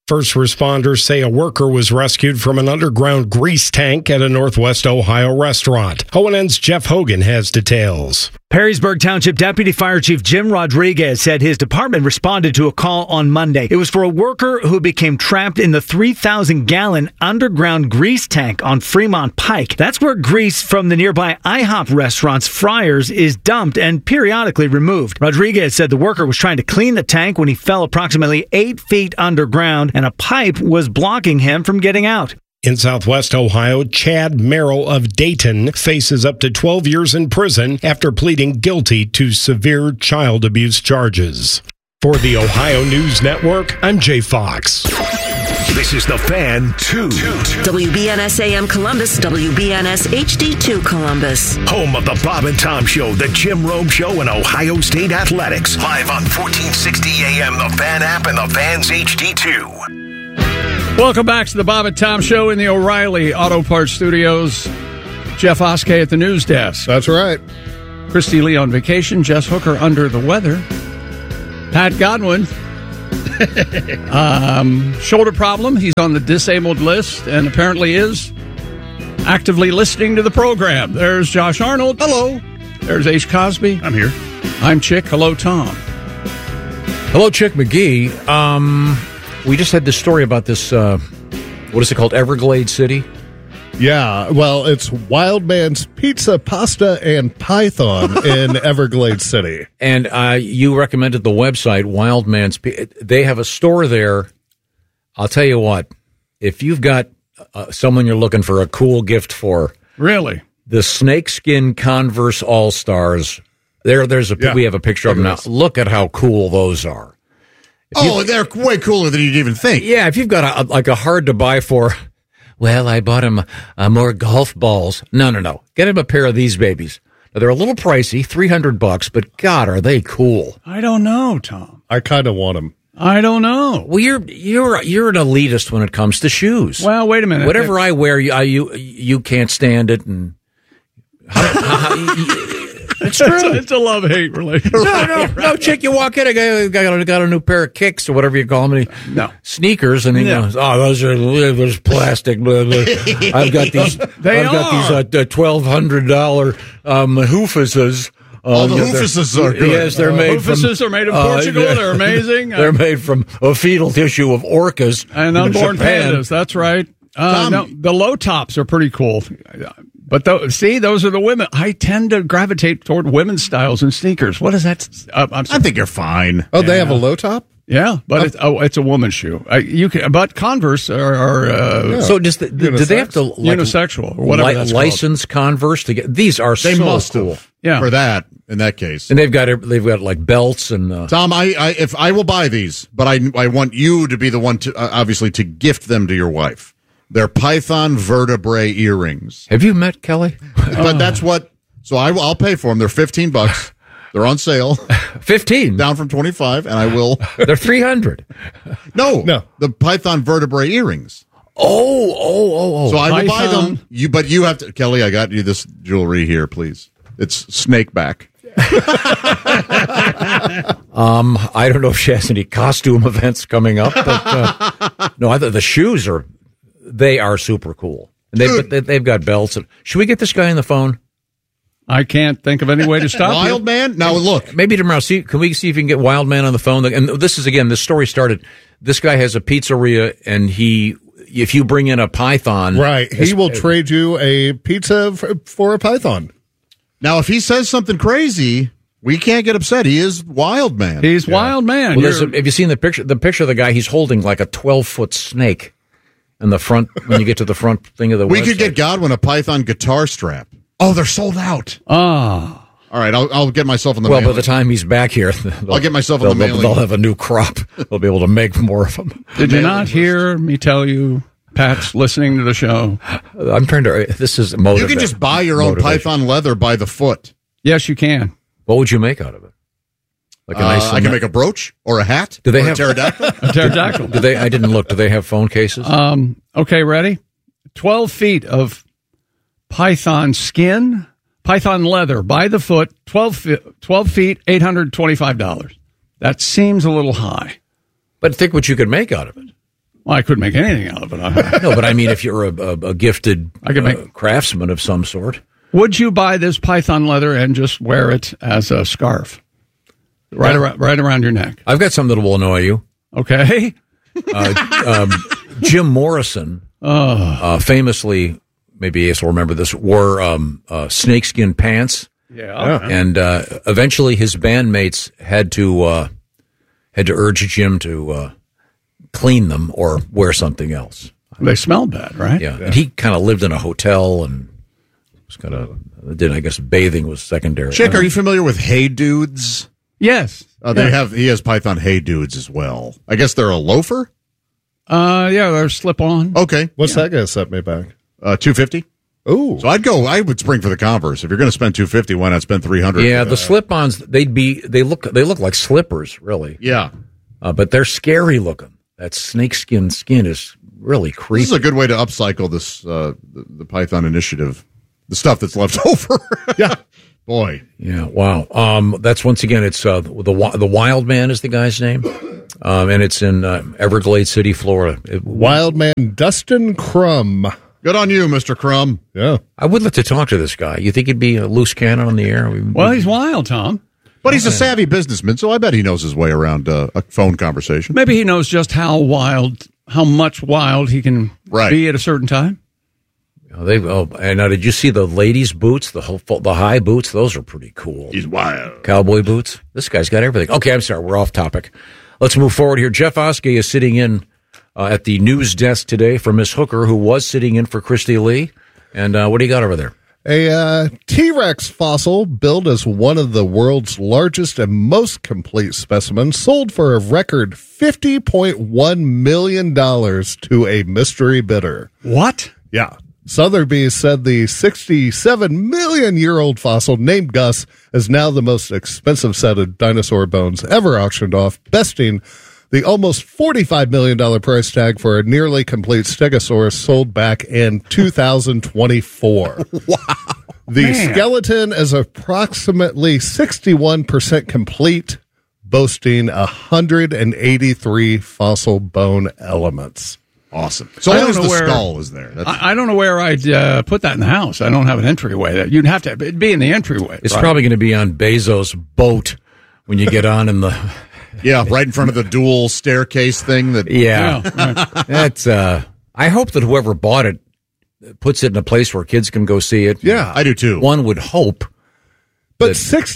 Speaker 25: First responders say a worker was rescued from an underground grease tank at a Northwest Ohio restaurant. ONN's Jeff Hogan has details.
Speaker 1: Perrysburg Township Deputy Fire Chief Jim Rodriguez said his department responded to a call on Monday. It was for a worker who became trapped in the 3,000-gallon underground grease tank on Fremont Pike. That's where grease from the nearby IHOP restaurant's fryers is dumped and periodically removed. Rodriguez said the worker was trying to clean the tank when he fell approximately 8 feet underground, and a pipe was blocking him from getting out.
Speaker 25: In Southwest Ohio, Chad Merrill of Dayton faces up to 12 years in prison after pleading guilty to severe child abuse charges. For the Ohio News Network, I'm Jay Fox.
Speaker 5: This is The Fan 2.
Speaker 23: WBNS AM Columbus, WBNS HD2 Columbus.
Speaker 5: Home of the Bob and Tom Show, the Jim Rome Show, and Ohio State Athletics. Live on 1460 AM, the Fan app, and the Fan's HD2.
Speaker 2: Welcome back to the Bob and Tom Show in the O'Reilly Auto Parts Studios. Jeff Oskey at the news desk.
Speaker 3: That's right.
Speaker 2: Christy Lee on vacation. Jess Hooker under the weather. Pat Godwin. Shoulder problem. He's on the disabled list and apparently is actively listening to the program. There's Josh Arnold. Hello. There's Ace Cosby.
Speaker 3: I'm here.
Speaker 2: I'm Chick. Hello, Tom.
Speaker 4: Hello, Chick McGee. We just had this story about this, what is it called, Everglades City?
Speaker 3: Yeah, well, it's Wildman's Pizza, Pasta, and Python in Everglades City.
Speaker 4: And you recommended the website, Wildman's Pizza. They have a store there. I'll tell you what, if you've got someone you're looking for a cool gift for.
Speaker 2: Really?
Speaker 4: The snakeskin Converse All-Stars. We have a picture of them now. Look at how cool those are.
Speaker 3: They're way cooler than you'd even think.
Speaker 4: Yeah, if you've got a hard to buy for, well, I bought him more golf balls. No. Get him a pair of these babies. Now, they're a little pricey, $300, but God, are they cool?
Speaker 2: I don't know, Tom.
Speaker 3: I kind of want them.
Speaker 2: I don't know.
Speaker 4: Well, you're an elitist when it comes to shoes.
Speaker 2: Well, wait a minute.
Speaker 4: Whatever I wear, you can't stand it, and it's true.
Speaker 2: It's a love-hate relationship.
Speaker 4: No, Chick, you walk in, I got a new pair of kicks or whatever you call them. Sneakers, and he goes, there's plastic. Blah, blah. I've got these $1,200 Hoofuses.
Speaker 3: The Hoofuses are good.
Speaker 4: Yes, they're made
Speaker 2: Hoofuses are made in Portugal. They're amazing.
Speaker 4: They're made from a fetal tissue of orcas
Speaker 2: and unborn pandas. That's right. The low tops are pretty cool. But those are the women. I tend to gravitate toward women's styles and sneakers. What is that?
Speaker 3: I think you're fine.
Speaker 2: Oh,
Speaker 3: they have a low top?
Speaker 2: Yeah, but it's a woman's shoe. But Converse are
Speaker 4: So do they have to
Speaker 2: unisexual or whatever that's
Speaker 4: license Converse to get these? Are
Speaker 3: they
Speaker 4: so
Speaker 3: must
Speaker 4: cool.
Speaker 3: have, yeah, for that in that case.
Speaker 4: And they've got like belts and
Speaker 3: Tom. If I will buy these, but I want you to be the one to obviously to gift them to your wife. They're Python vertebrae earrings.
Speaker 4: Have you met Kelly?
Speaker 3: But that's what. So I'll pay for them. They're $15. They're on sale.
Speaker 4: 15
Speaker 3: down from 25, and I will.
Speaker 4: They're 300.
Speaker 3: No, the Python vertebrae earrings.
Speaker 4: Oh.
Speaker 3: So I will buy them. But you have to, Kelly. I got you this jewelry here, please. It's snakeback.
Speaker 4: I don't know if she has any costume events coming up, but no, I thought the shoes are super cool. And they've got belts. Should we get this guy on the phone?
Speaker 2: I can't think of any way to stop
Speaker 3: Wildman? Now look.
Speaker 4: Maybe tomorrow. Can we see if we can get Wildman on the phone? And this story started. This guy has a pizzeria, and if you bring in a python,
Speaker 3: right, he will trade you a pizza for a python. Now, if he says something crazy, we can't get upset. He is Wildman.
Speaker 2: He's Wildman.
Speaker 4: Well, have you seen the picture? The picture of the guy, he's holding like a 12-foot snake in the front. When you get to the front thing of the,
Speaker 3: we could get Godwin a python guitar strap. Oh, they're sold out.
Speaker 2: Oh.
Speaker 3: All right, I'll get myself on the
Speaker 4: mailing. By the time he's back here,
Speaker 3: I'll get myself on the mailing.
Speaker 4: They'll have a new crop. They'll be able to make more of them.
Speaker 2: Did you not hear me tell you, Pat's listening to the show?
Speaker 4: I'm trying to. This is motivation.
Speaker 3: You can just buy your own python leather by the foot.
Speaker 2: Yes, you can.
Speaker 4: What would you make out of it? Like a nice.
Speaker 3: I can make a brooch or a hat.
Speaker 4: Do they have
Speaker 3: a pterodactyl?
Speaker 2: A pterodactyl.
Speaker 4: Do they? I didn't look. Do they have phone cases?
Speaker 2: Okay, ready? 12 feet of python skin. Python leather by the foot, 12 feet, $825. That seems a little high.
Speaker 4: But think what you could make out of it.
Speaker 2: Well, I couldn't make anything out of it.
Speaker 4: No, but I mean, if you're a gifted craftsman of some sort.
Speaker 2: Would you buy this python leather and just wear it as a scarf? Right around your neck.
Speaker 4: I've got something that will annoy you.
Speaker 2: Okay.
Speaker 4: Jim Morrison, famously, maybe Ace will remember this, wore snakeskin pants.
Speaker 2: Yeah.
Speaker 4: And eventually his bandmates had to urge Jim to clean them or wear something else.
Speaker 2: They smelled bad, right?
Speaker 4: Yeah. And he kind of lived in a hotel and was kind of, I guess bathing was secondary.
Speaker 3: Chick, are you familiar with Hey Dudes?
Speaker 2: Yes.
Speaker 3: He has Python Hey Dudes as well. I guess they're a loafer?
Speaker 2: Yeah, they're slip-on.
Speaker 3: Okay.
Speaker 6: What's that going to set me back?
Speaker 3: $250.
Speaker 6: Ooh.
Speaker 3: So I would spring for the Converse. If you're going to spend $250, why not spend $300?
Speaker 4: Yeah, the slip-ons, they look like slippers, really.
Speaker 3: Yeah.
Speaker 4: But they're scary looking. That snakeskin skin is really creepy.
Speaker 3: This is a good way to upcycle this the Python initiative. The stuff that's left over.
Speaker 6: Yeah.
Speaker 3: Boy.
Speaker 4: Yeah, wow. That's once again, it's the Wild Man is the guy's name. And it's in Everglades City, Florida.
Speaker 6: Wild Man Dustin Crum.
Speaker 3: Good on you, Mr. Crum.
Speaker 6: Yeah.
Speaker 4: I would like to talk to this guy. You think he'd be a loose cannon on the air?
Speaker 2: Well, he's wild, Tom.
Speaker 3: But he's a savvy businessman, so I bet he knows his way around a phone conversation.
Speaker 2: Maybe he knows just how much wild he can be at a certain time.
Speaker 4: And now, did you see the ladies' boots, the high boots? Those are pretty cool.
Speaker 3: He's wild.
Speaker 4: Cowboy boots. This guy's got everything. Okay, I'm sorry. We're off topic. Let's move forward here. Jeff Oskey is sitting in at the news desk today for Miss Hooker, who was sitting in for Christy Lee. And what do you got over there?
Speaker 6: A T-Rex fossil billed as one of the world's largest and most complete specimens sold for a record $50.1 million to a mystery bidder.
Speaker 2: What?
Speaker 6: Yeah. Sotheby's said the 67-million-year-old fossil named Gus is now the most expensive set of dinosaur bones ever auctioned off, besting the almost $45 million price tag for a nearly complete Stegosaurus sold back in 2024.
Speaker 3: Wow.
Speaker 6: The skeleton is approximately 61% complete, boasting 183 fossil bone elements.
Speaker 3: Awesome. So long as the skull is there.
Speaker 2: I don't know where I'd put that in the house. I don't have an entryway. You'd have to it'd be in the entryway.
Speaker 4: It's probably going to be on Bezos' boat when you get on in the...
Speaker 3: Yeah, right in front of the dual staircase thing.
Speaker 4: That's. I hope that whoever bought it puts it in a place where kids can go see it.
Speaker 3: Yeah, I do too.
Speaker 4: One would hope.
Speaker 6: But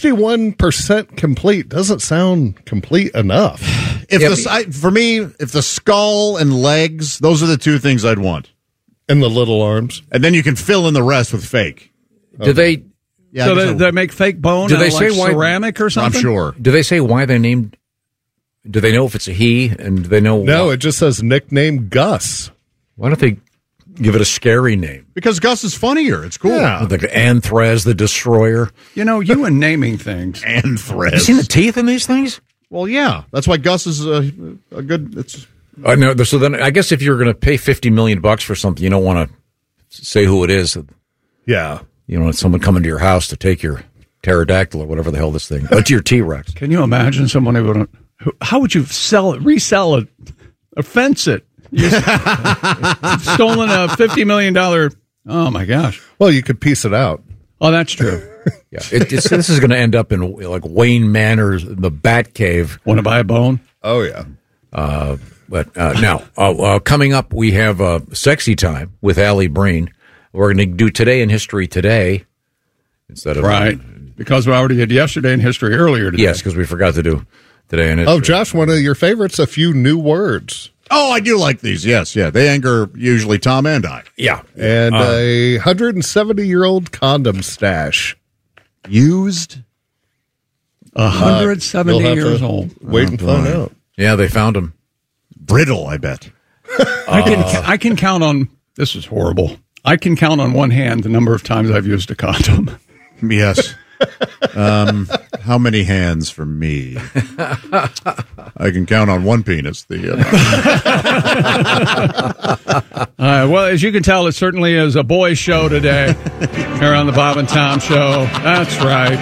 Speaker 6: 61% complete doesn't sound complete enough.
Speaker 3: For me, if the skull and legs, those are the two things I'd want.
Speaker 6: And the little arms.
Speaker 3: And then you can fill in the rest with fake.
Speaker 4: Do they...
Speaker 2: Yeah, so they make fake bone out of ceramic or something?
Speaker 3: I'm sure.
Speaker 4: Do they say why they named... Do they know if it's a he? And do they know...
Speaker 6: No, it just says nickname Gus.
Speaker 4: Why don't they give it a scary name?
Speaker 3: Because Gus is funnier. It's cool.
Speaker 6: Yeah.
Speaker 4: Like Anthraz the Destroyer.
Speaker 2: You know, you and naming things.
Speaker 3: Anthraz.
Speaker 4: You seen the teeth in these things?
Speaker 3: Well, yeah. That's why Gus is a good... It's.
Speaker 4: No, so then I guess if you're going to pay $50 million for something, you don't want to say who it is.
Speaker 6: Yeah.
Speaker 4: You know, it's someone coming to your house to take your pterodactyl or whatever the hell this thing. What's your T-Rex?
Speaker 2: Can you imagine someone who would... How would you sell it, resell it, or fence it? You've stolen a $50 million. Oh, my gosh.
Speaker 6: Well, you could piece it out.
Speaker 2: Oh, that's true.
Speaker 4: Yeah, this is going to end up in like Wayne Manor's The Bat Cave.
Speaker 2: Want to buy a bone?
Speaker 6: Oh, yeah.
Speaker 4: But now, coming up, we have Sexy Time with Allie Breen. We're going to do Today in History today instead of...
Speaker 2: Right, because we already did Yesterday in History earlier today.
Speaker 4: Yes, because we forgot to do Today in History.
Speaker 6: Oh, Josh, one of your favorites, a few new words.
Speaker 3: Oh, I do like these. Yes, yeah. They anger usually Tom and I.
Speaker 4: Yeah.
Speaker 6: And a 170-year-old condom stash.
Speaker 3: Used?
Speaker 2: 170 years old.
Speaker 6: Wait and find out.
Speaker 4: Yeah, they found him.
Speaker 3: Brittle, I bet.
Speaker 2: I can count on, this is horrible. I can count on one hand the number of times I've used a condom.
Speaker 3: Yes. How many hands for me? I can count on one penis.
Speaker 2: Well, as you can tell, it certainly is a boys' show today here on the Bob and Tom Show. That's right.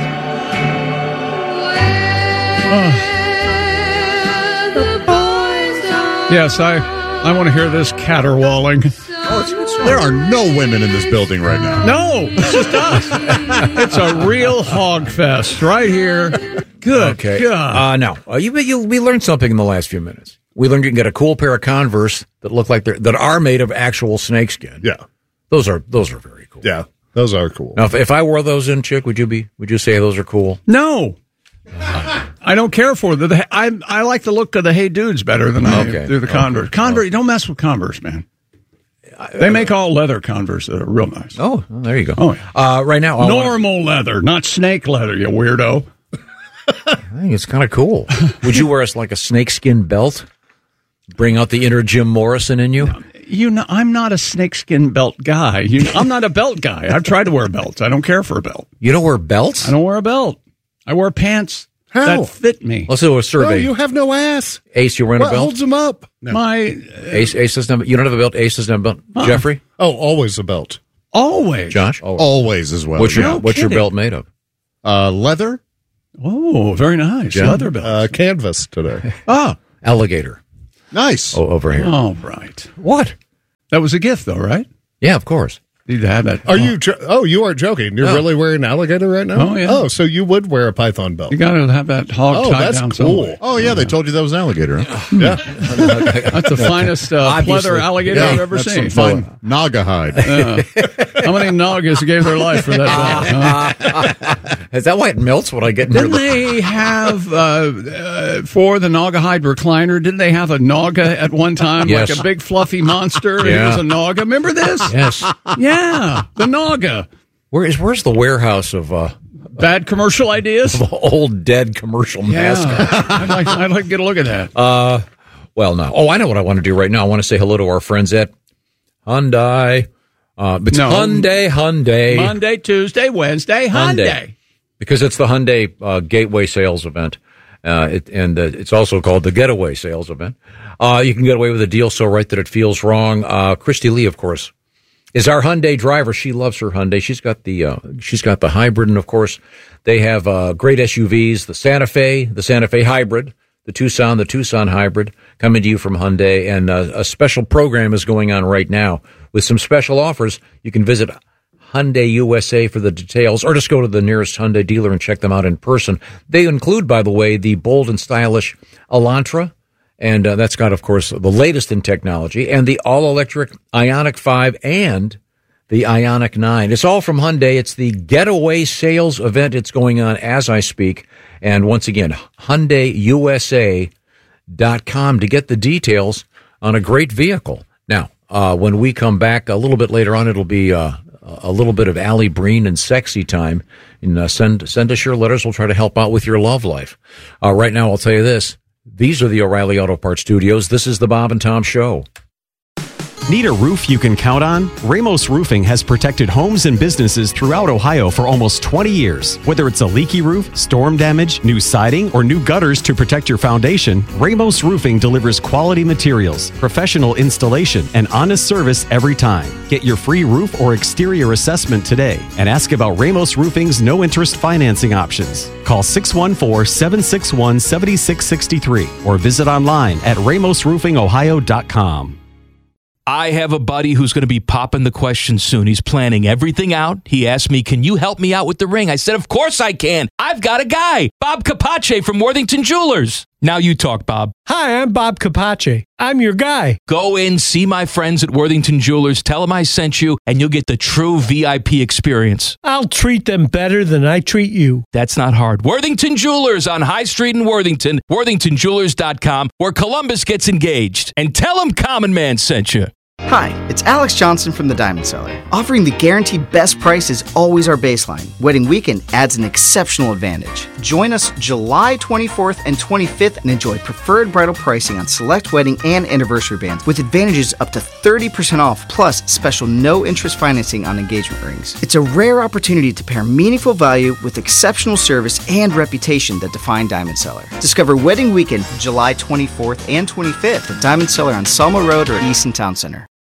Speaker 2: Yes, I want to hear this caterwauling.
Speaker 3: There are no women in this building right now.
Speaker 2: No, it's just us. It's a real hog fest right here. Good God.
Speaker 4: No. We learned something in the last few minutes. We learned you can get a cool pair of Converse that look like that are made of actual snakeskin.
Speaker 6: Yeah.
Speaker 4: Those are very cool.
Speaker 6: Yeah, those are cool.
Speaker 4: Now, if I wore those in, Chick, would you say those are cool?
Speaker 2: No. I don't care for them. I like the look of the Hey Dudes better than I do the Converse. Converse, you don't mess with Converse, man. They make all leather Converse that are real nice.
Speaker 4: Oh, well, there you go.
Speaker 2: Oh, yeah.
Speaker 4: Right now,
Speaker 2: normal leather, not snake leather, you weirdo.
Speaker 4: I think it's kind of cool. Would you wear like a snakeskin belt? Bring out the inner Jim Morrison in you?
Speaker 2: I'm not a snakeskin belt guy. I'm not a belt guy. I've tried to wear belts. I don't care for a belt.
Speaker 4: You don't wear belts?
Speaker 2: I don't wear a belt. I wear pants that fit me.
Speaker 4: Let's do a survey.
Speaker 6: No, you have no ass.
Speaker 4: Ace, you wearing a belt?
Speaker 6: What holds them up?
Speaker 2: No.
Speaker 4: Ace doesn't have, you don't have a belt? Ace doesn't have a belt? Jeffrey?
Speaker 6: Oh, always a belt.
Speaker 2: Always.
Speaker 4: Josh?
Speaker 3: Always as well.
Speaker 4: What's your belt made of?
Speaker 3: Leather.
Speaker 2: Oh, very nice.
Speaker 4: Jen?
Speaker 2: Leather belt.
Speaker 6: Canvas today.
Speaker 4: Alligator.
Speaker 3: Nice.
Speaker 4: Oh, over here.
Speaker 2: Oh, right.
Speaker 4: What?
Speaker 2: That was a gift, though, right?
Speaker 4: Yeah, of course.
Speaker 2: Need to have that.
Speaker 6: Are you? You aren't joking. You're really wearing alligator right now?
Speaker 2: Oh, yeah.
Speaker 6: Oh, so you would wear a python belt?
Speaker 2: You got to have that hog tied
Speaker 6: that's
Speaker 2: down
Speaker 6: cool.
Speaker 2: somewhere.
Speaker 3: Oh, yeah, they told you that was an alligator. Huh?
Speaker 6: Yeah.
Speaker 2: That's the finest pleather alligator I've ever seen.
Speaker 3: Some fine Naga hide.
Speaker 2: How many Nagas gave their life for that belt?
Speaker 4: Is that why it melts when I get near
Speaker 2: Didn't they have, for the Naga hide recliner, didn't they have a Naga at one time?
Speaker 4: Yes.
Speaker 2: Like a big fluffy monster?
Speaker 4: Yeah.
Speaker 2: It was a Naga. Remember this?
Speaker 4: Yes.
Speaker 2: Yeah, the Naga.
Speaker 4: Where's the warehouse of
Speaker 2: bad commercial ideas?
Speaker 4: Of old dead commercial mascots.
Speaker 2: I'd like to get a look at that.
Speaker 4: Well, no. Oh, I know what I want to do right now. I want to say hello to our friends at Hyundai. It's Hyundai.
Speaker 2: Monday, Tuesday, Wednesday, Hyundai.
Speaker 4: Because it's the Hyundai Gateway Sales Event. It's also called the Getaway Sales Event. You can get away with a deal so right that it feels wrong. Christy Lee, of course, is our Hyundai driver. She loves her Hyundai. She's got the hybrid, and of course, they have great SUVs: the Santa Fe Hybrid, the Tucson Hybrid, coming to you from Hyundai. And a special program is going on right now with some special offers. You can visit Hyundai USA for the details, or just go to the nearest Hyundai dealer and check them out in person. They include, by the way, the bold and stylish Elantra. And that's got, of course, the latest in technology, and the all-electric Ioniq 5 and the Ioniq 9. It's all from Hyundai. It's the Getaway Sales Event. It's going on as I speak. And once again, HyundaiUSA.com to get the details on a great vehicle. Now, when we come back a little bit later on, it'll be a little bit of Allie Breen and sexy time. And send us your letters. We'll try to help out with your love life. Right now, I'll tell you this. These are the O'Reilly Auto Parts Studios. This is the Bob and Tom Show.
Speaker 15: Need a roof you can count on? Ramos Roofing has protected homes and businesses throughout Ohio for almost 20 years. Whether it's a leaky roof, storm damage, new siding, or new gutters to protect your foundation, Ramos Roofing delivers quality materials, professional installation, and honest service every time. Get your free roof or exterior assessment today and ask about Ramos Roofing's no-interest financing options. Call 614-761-7663 or visit online at ramosroofingohio.com.
Speaker 7: I have a buddy who's going to be popping the question soon. He's planning everything out. He asked me, can you help me out with the ring? I said, of course I can. I've got a guy, Bob Capace from Worthington Jewelers. Now you talk, Bob.
Speaker 11: Hi, I'm Bob Capace. I'm your guy.
Speaker 7: Go in, see my friends at Worthington Jewelers, tell them I sent you, and you'll get the true VIP experience.
Speaker 11: I'll treat them better than I treat you.
Speaker 7: That's not hard. Worthington Jewelers on High Street in Worthington, worthingtonjewelers.com, where Columbus gets engaged. And tell them Common Man sent you.
Speaker 21: Hi, it's Alex Johnson from the Diamond Cellar. Offering the guaranteed best price is always our baseline. Wedding weekend adds an exceptional advantage. Join us July 24th and 25th and enjoy preferred bridal pricing on select wedding and anniversary bands with advantages up to 30% off plus special no-interest financing on engagement rings. It's a rare opportunity to pair meaningful value with exceptional service and reputation that define Diamond Cellar. Discover Wedding Weekend July 24th and 25th at Diamond Cellar on Selma Road or Easton Town Center.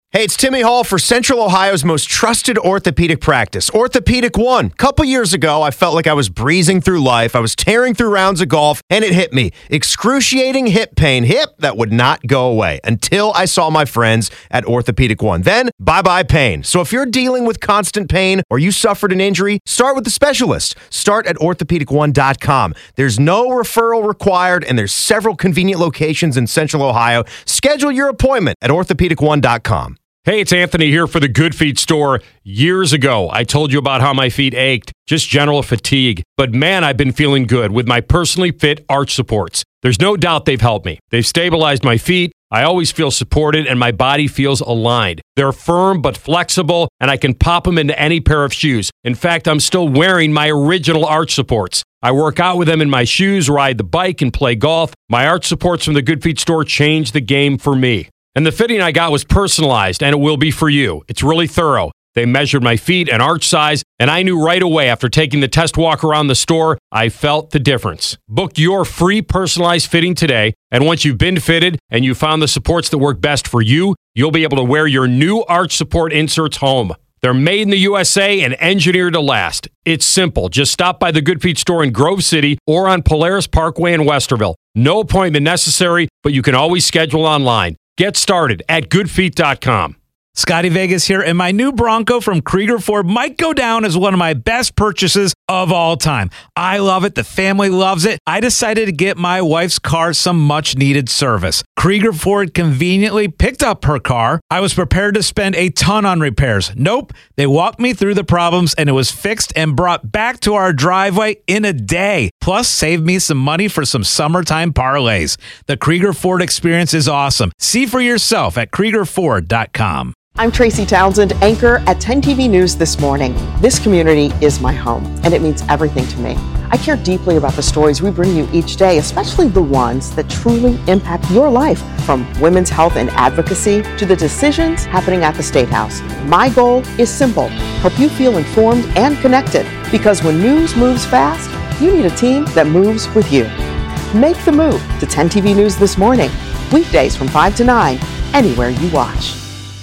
Speaker 8: Hey, it's Timmy Hall for Central Ohio's most trusted orthopedic practice, Orthopedic One. Couple years ago, I felt like I was breezing through life. I was tearing through rounds of golf, and it hit me. Excruciating hip pain. Hip that would not go away until I saw my friends at Orthopedic One. Then, bye-bye pain. So if you're dealing with constant pain or you suffered an injury, start with the specialist. Start at orthopedic1.com. There's no referral required, and there's several convenient locations in Central Ohio. Schedule your appointment at orthopedic1.com.
Speaker 16: Hey, it's Anthony here for the Good Feet store. Years ago, I told you about how my feet ached, just general fatigue. But man, I've been feeling good with my personally fit arch supports. There's no doubt they've helped me. They've stabilized my feet. I always feel supported and my body feels aligned. They're firm but flexible, and I can pop them into any pair of shoes. In fact, I'm still wearing my original arch supports. I work out with them in my shoes, ride the bike, and play golf. My arch supports from the Good Feet store changed the game for me. And the fitting I got was personalized, and it will be for you. It's really thorough. They measured my feet and arch size, and I knew right away after taking the test walk around the store, I felt the difference. Book your free personalized fitting today, and once you've been fitted and you found the supports that work best for you, you'll be able to wear your new arch support inserts home. They're made in the USA and engineered to last. It's simple. Just stop by the Good Feet store in Grove City or on Polaris Parkway in Westerville. No appointment necessary, but you can always schedule online. Get started at goodfeet.com.
Speaker 13: Scotty Vegas here, and my new Bronco from Krieger Ford might go down as one of my best purchases of all time. I love it. The family loves it. I decided to get my wife's car some much-needed service. Krieger Ford conveniently picked up her car. I was prepared to spend a ton on repairs. Nope. They walked me through the problems, and it was fixed and brought back to our driveway in a day. Plus, saved me some money for some summertime parlays. The Krieger Ford experience is awesome. See for yourself at KriegerFord.com.
Speaker 14: I'm Tracy Townsend, anchor at 10 TV News This Morning. This community is my home, and it means everything to me. I care deeply about the stories we bring you each day, especially the ones that truly impact your life, from women's health and advocacy to the decisions happening at the State House. My goal is simple: help you feel informed and connected, because when news moves fast, you need a team that moves with you. Make the move to 10 TV News This Morning, weekdays from 5 to 9, anywhere you watch.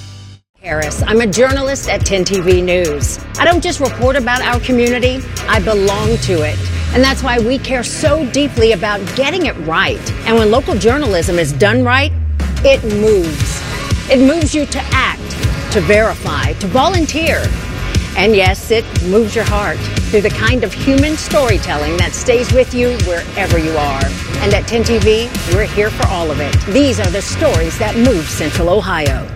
Speaker 18: Harris. I'm a journalist at 10 TV News. I don't just report about our community, I belong to it. And that's why we care so deeply about getting it right. And when local journalism is done right, it moves. It moves you to act, to verify, to volunteer. And yes, it moves your heart through the kind of human storytelling that stays with you wherever you are. And at 10 TV, we're here for all of it. These are the stories that move Central Ohio.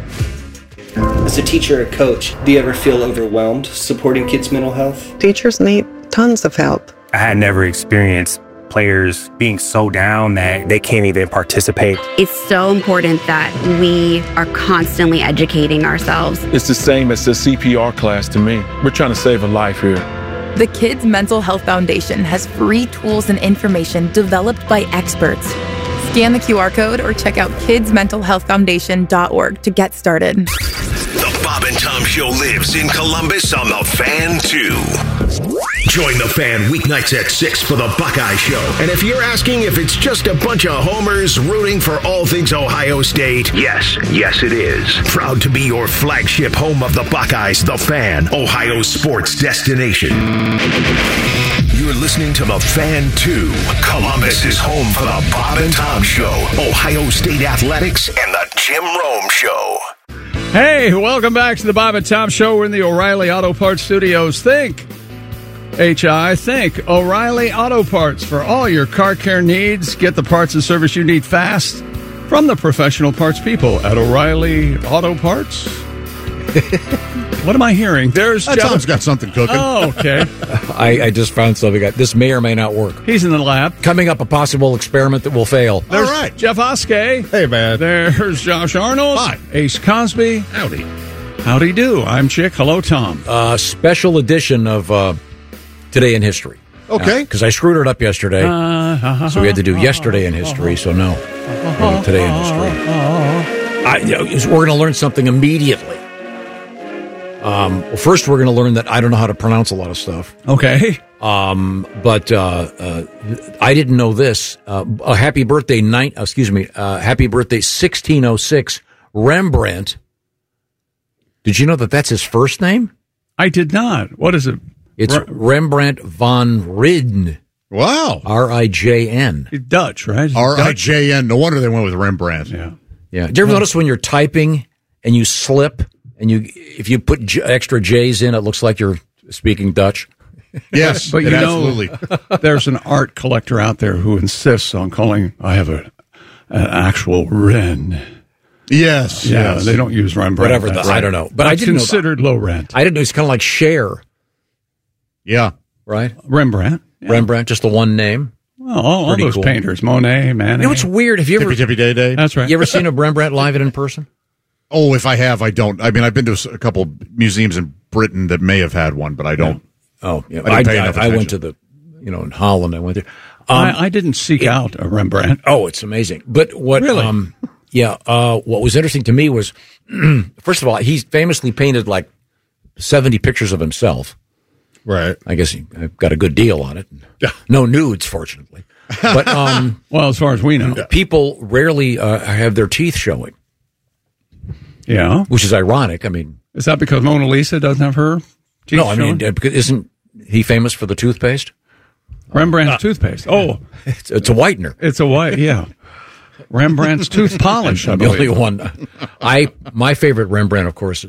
Speaker 19: As a teacher or coach, do you ever feel overwhelmed supporting kids' mental health?
Speaker 22: Teachers need tons of help.
Speaker 27: I had never experienced players being so down that they can't even participate.
Speaker 28: It's so important that we are constantly educating ourselves.
Speaker 29: It's the same as the CPR class to me. We're trying to save a life here.
Speaker 30: The Kids Mental Health Foundation has free tools and information developed by experts. Scan the QR code or check out kidsmentalhealthfoundation.org to get started.
Speaker 5: The Bob and Tom Show lives in Columbus on the Fan 2. Join the Fan weeknights at 6 for the Buckeye Show. And if you're asking if it's just a bunch of homers rooting for all things Ohio State, yes it is. Proud to be your flagship home of the Buckeyes, the Fan, Ohio sports destination. You're listening to the Fan 2. Columbus is home for the Bob and Tom Show, Ohio State Athletics, and the Jim Rome Show.
Speaker 2: Hey, welcome back to the Bob and Tom Show. We're in the O'Reilly Auto Parts Studios. Think O'Reilly Auto Parts for all your car care needs. Get the parts and service you need fast from the professional parts people at O'Reilly Auto Parts. What am I hearing? There's
Speaker 3: Tom's got something cooking.
Speaker 2: Oh, okay.
Speaker 4: I just found something. This may or may not work.
Speaker 2: He's in the lab.
Speaker 4: Coming up, a possible experiment that will fail.
Speaker 2: There's all right. Jeff Oskey.
Speaker 6: Hey, man.
Speaker 2: There's Josh Arnold.
Speaker 3: Hi.
Speaker 2: Ace Cosby.
Speaker 3: Howdy.
Speaker 2: Howdy do. I'm Chick. Hello, Tom.
Speaker 4: Special edition of Today in History.
Speaker 3: Okay.
Speaker 4: Because I screwed it up yesterday. So we had to do Yesterday in History. So no. Today in History. We're going to learn something immediately. Well, first we're going to learn that I don't know how to pronounce a lot of stuff.
Speaker 2: Okay.
Speaker 4: But I didn't know this. Happy birthday, happy birthday, 1606, Rembrandt Did you know that that's his first name?
Speaker 2: I did not. What is it?
Speaker 4: It's Rembrandt van Rijn.
Speaker 3: Wow.
Speaker 4: R-I-J-N.
Speaker 2: Dutch, right?
Speaker 3: R-I-J-N. No wonder they went with Rembrandt.
Speaker 2: Yeah.
Speaker 4: Yeah. Do you ever notice when you're typing and you slip and if you put extra J's in, it looks like you're speaking Dutch?
Speaker 3: Yes,
Speaker 2: but
Speaker 3: absolutely.
Speaker 2: There's an art collector out there who insists on calling, I have an actual Ren.
Speaker 3: Yes.
Speaker 2: Yeah, they don't use Rembrandt.
Speaker 4: Whatever, I don't know. But I didn't
Speaker 2: considered low rent.
Speaker 4: I didn't know it's kind of like Cher.
Speaker 3: Yeah.
Speaker 4: Right?
Speaker 2: Rembrandt. Yeah.
Speaker 4: Rembrandt, just the one name.
Speaker 2: Well, all those painters, Monet, Manet.
Speaker 4: You know what's weird? Have you ever
Speaker 3: Tippy Day Day?
Speaker 2: That's right.
Speaker 4: You ever seen a Rembrandt live and in person?
Speaker 3: Oh, if I have, I don't. I mean, I've been to a couple museums in Britain that may have had one, but I don't.
Speaker 4: Oh, yeah.
Speaker 3: I
Speaker 4: went to the, in Holland. I went there.
Speaker 2: I didn't seek out a Rembrandt.
Speaker 4: Oh, it's amazing. But what?
Speaker 2: Really?
Speaker 4: What was interesting to me was, first of all, he famously painted like 70 pictures of himself.
Speaker 3: Right.
Speaker 4: I guess he got a good deal on it. No nudes, fortunately. But
Speaker 2: well, as far as we know,
Speaker 4: people rarely have their teeth showing.
Speaker 2: Yeah,
Speaker 4: which is ironic. I mean,
Speaker 2: is that because Mona Lisa doesn't have her teeth
Speaker 4: No, I mean,
Speaker 2: showing?
Speaker 4: because isn't he famous for the toothpaste?
Speaker 2: Rembrandt's toothpaste. Oh,
Speaker 4: it's a whitener.
Speaker 2: It's a white, yeah. Rembrandt's tooth polish. I
Speaker 4: The only
Speaker 2: believe.
Speaker 4: one. My favorite Rembrandt, of course,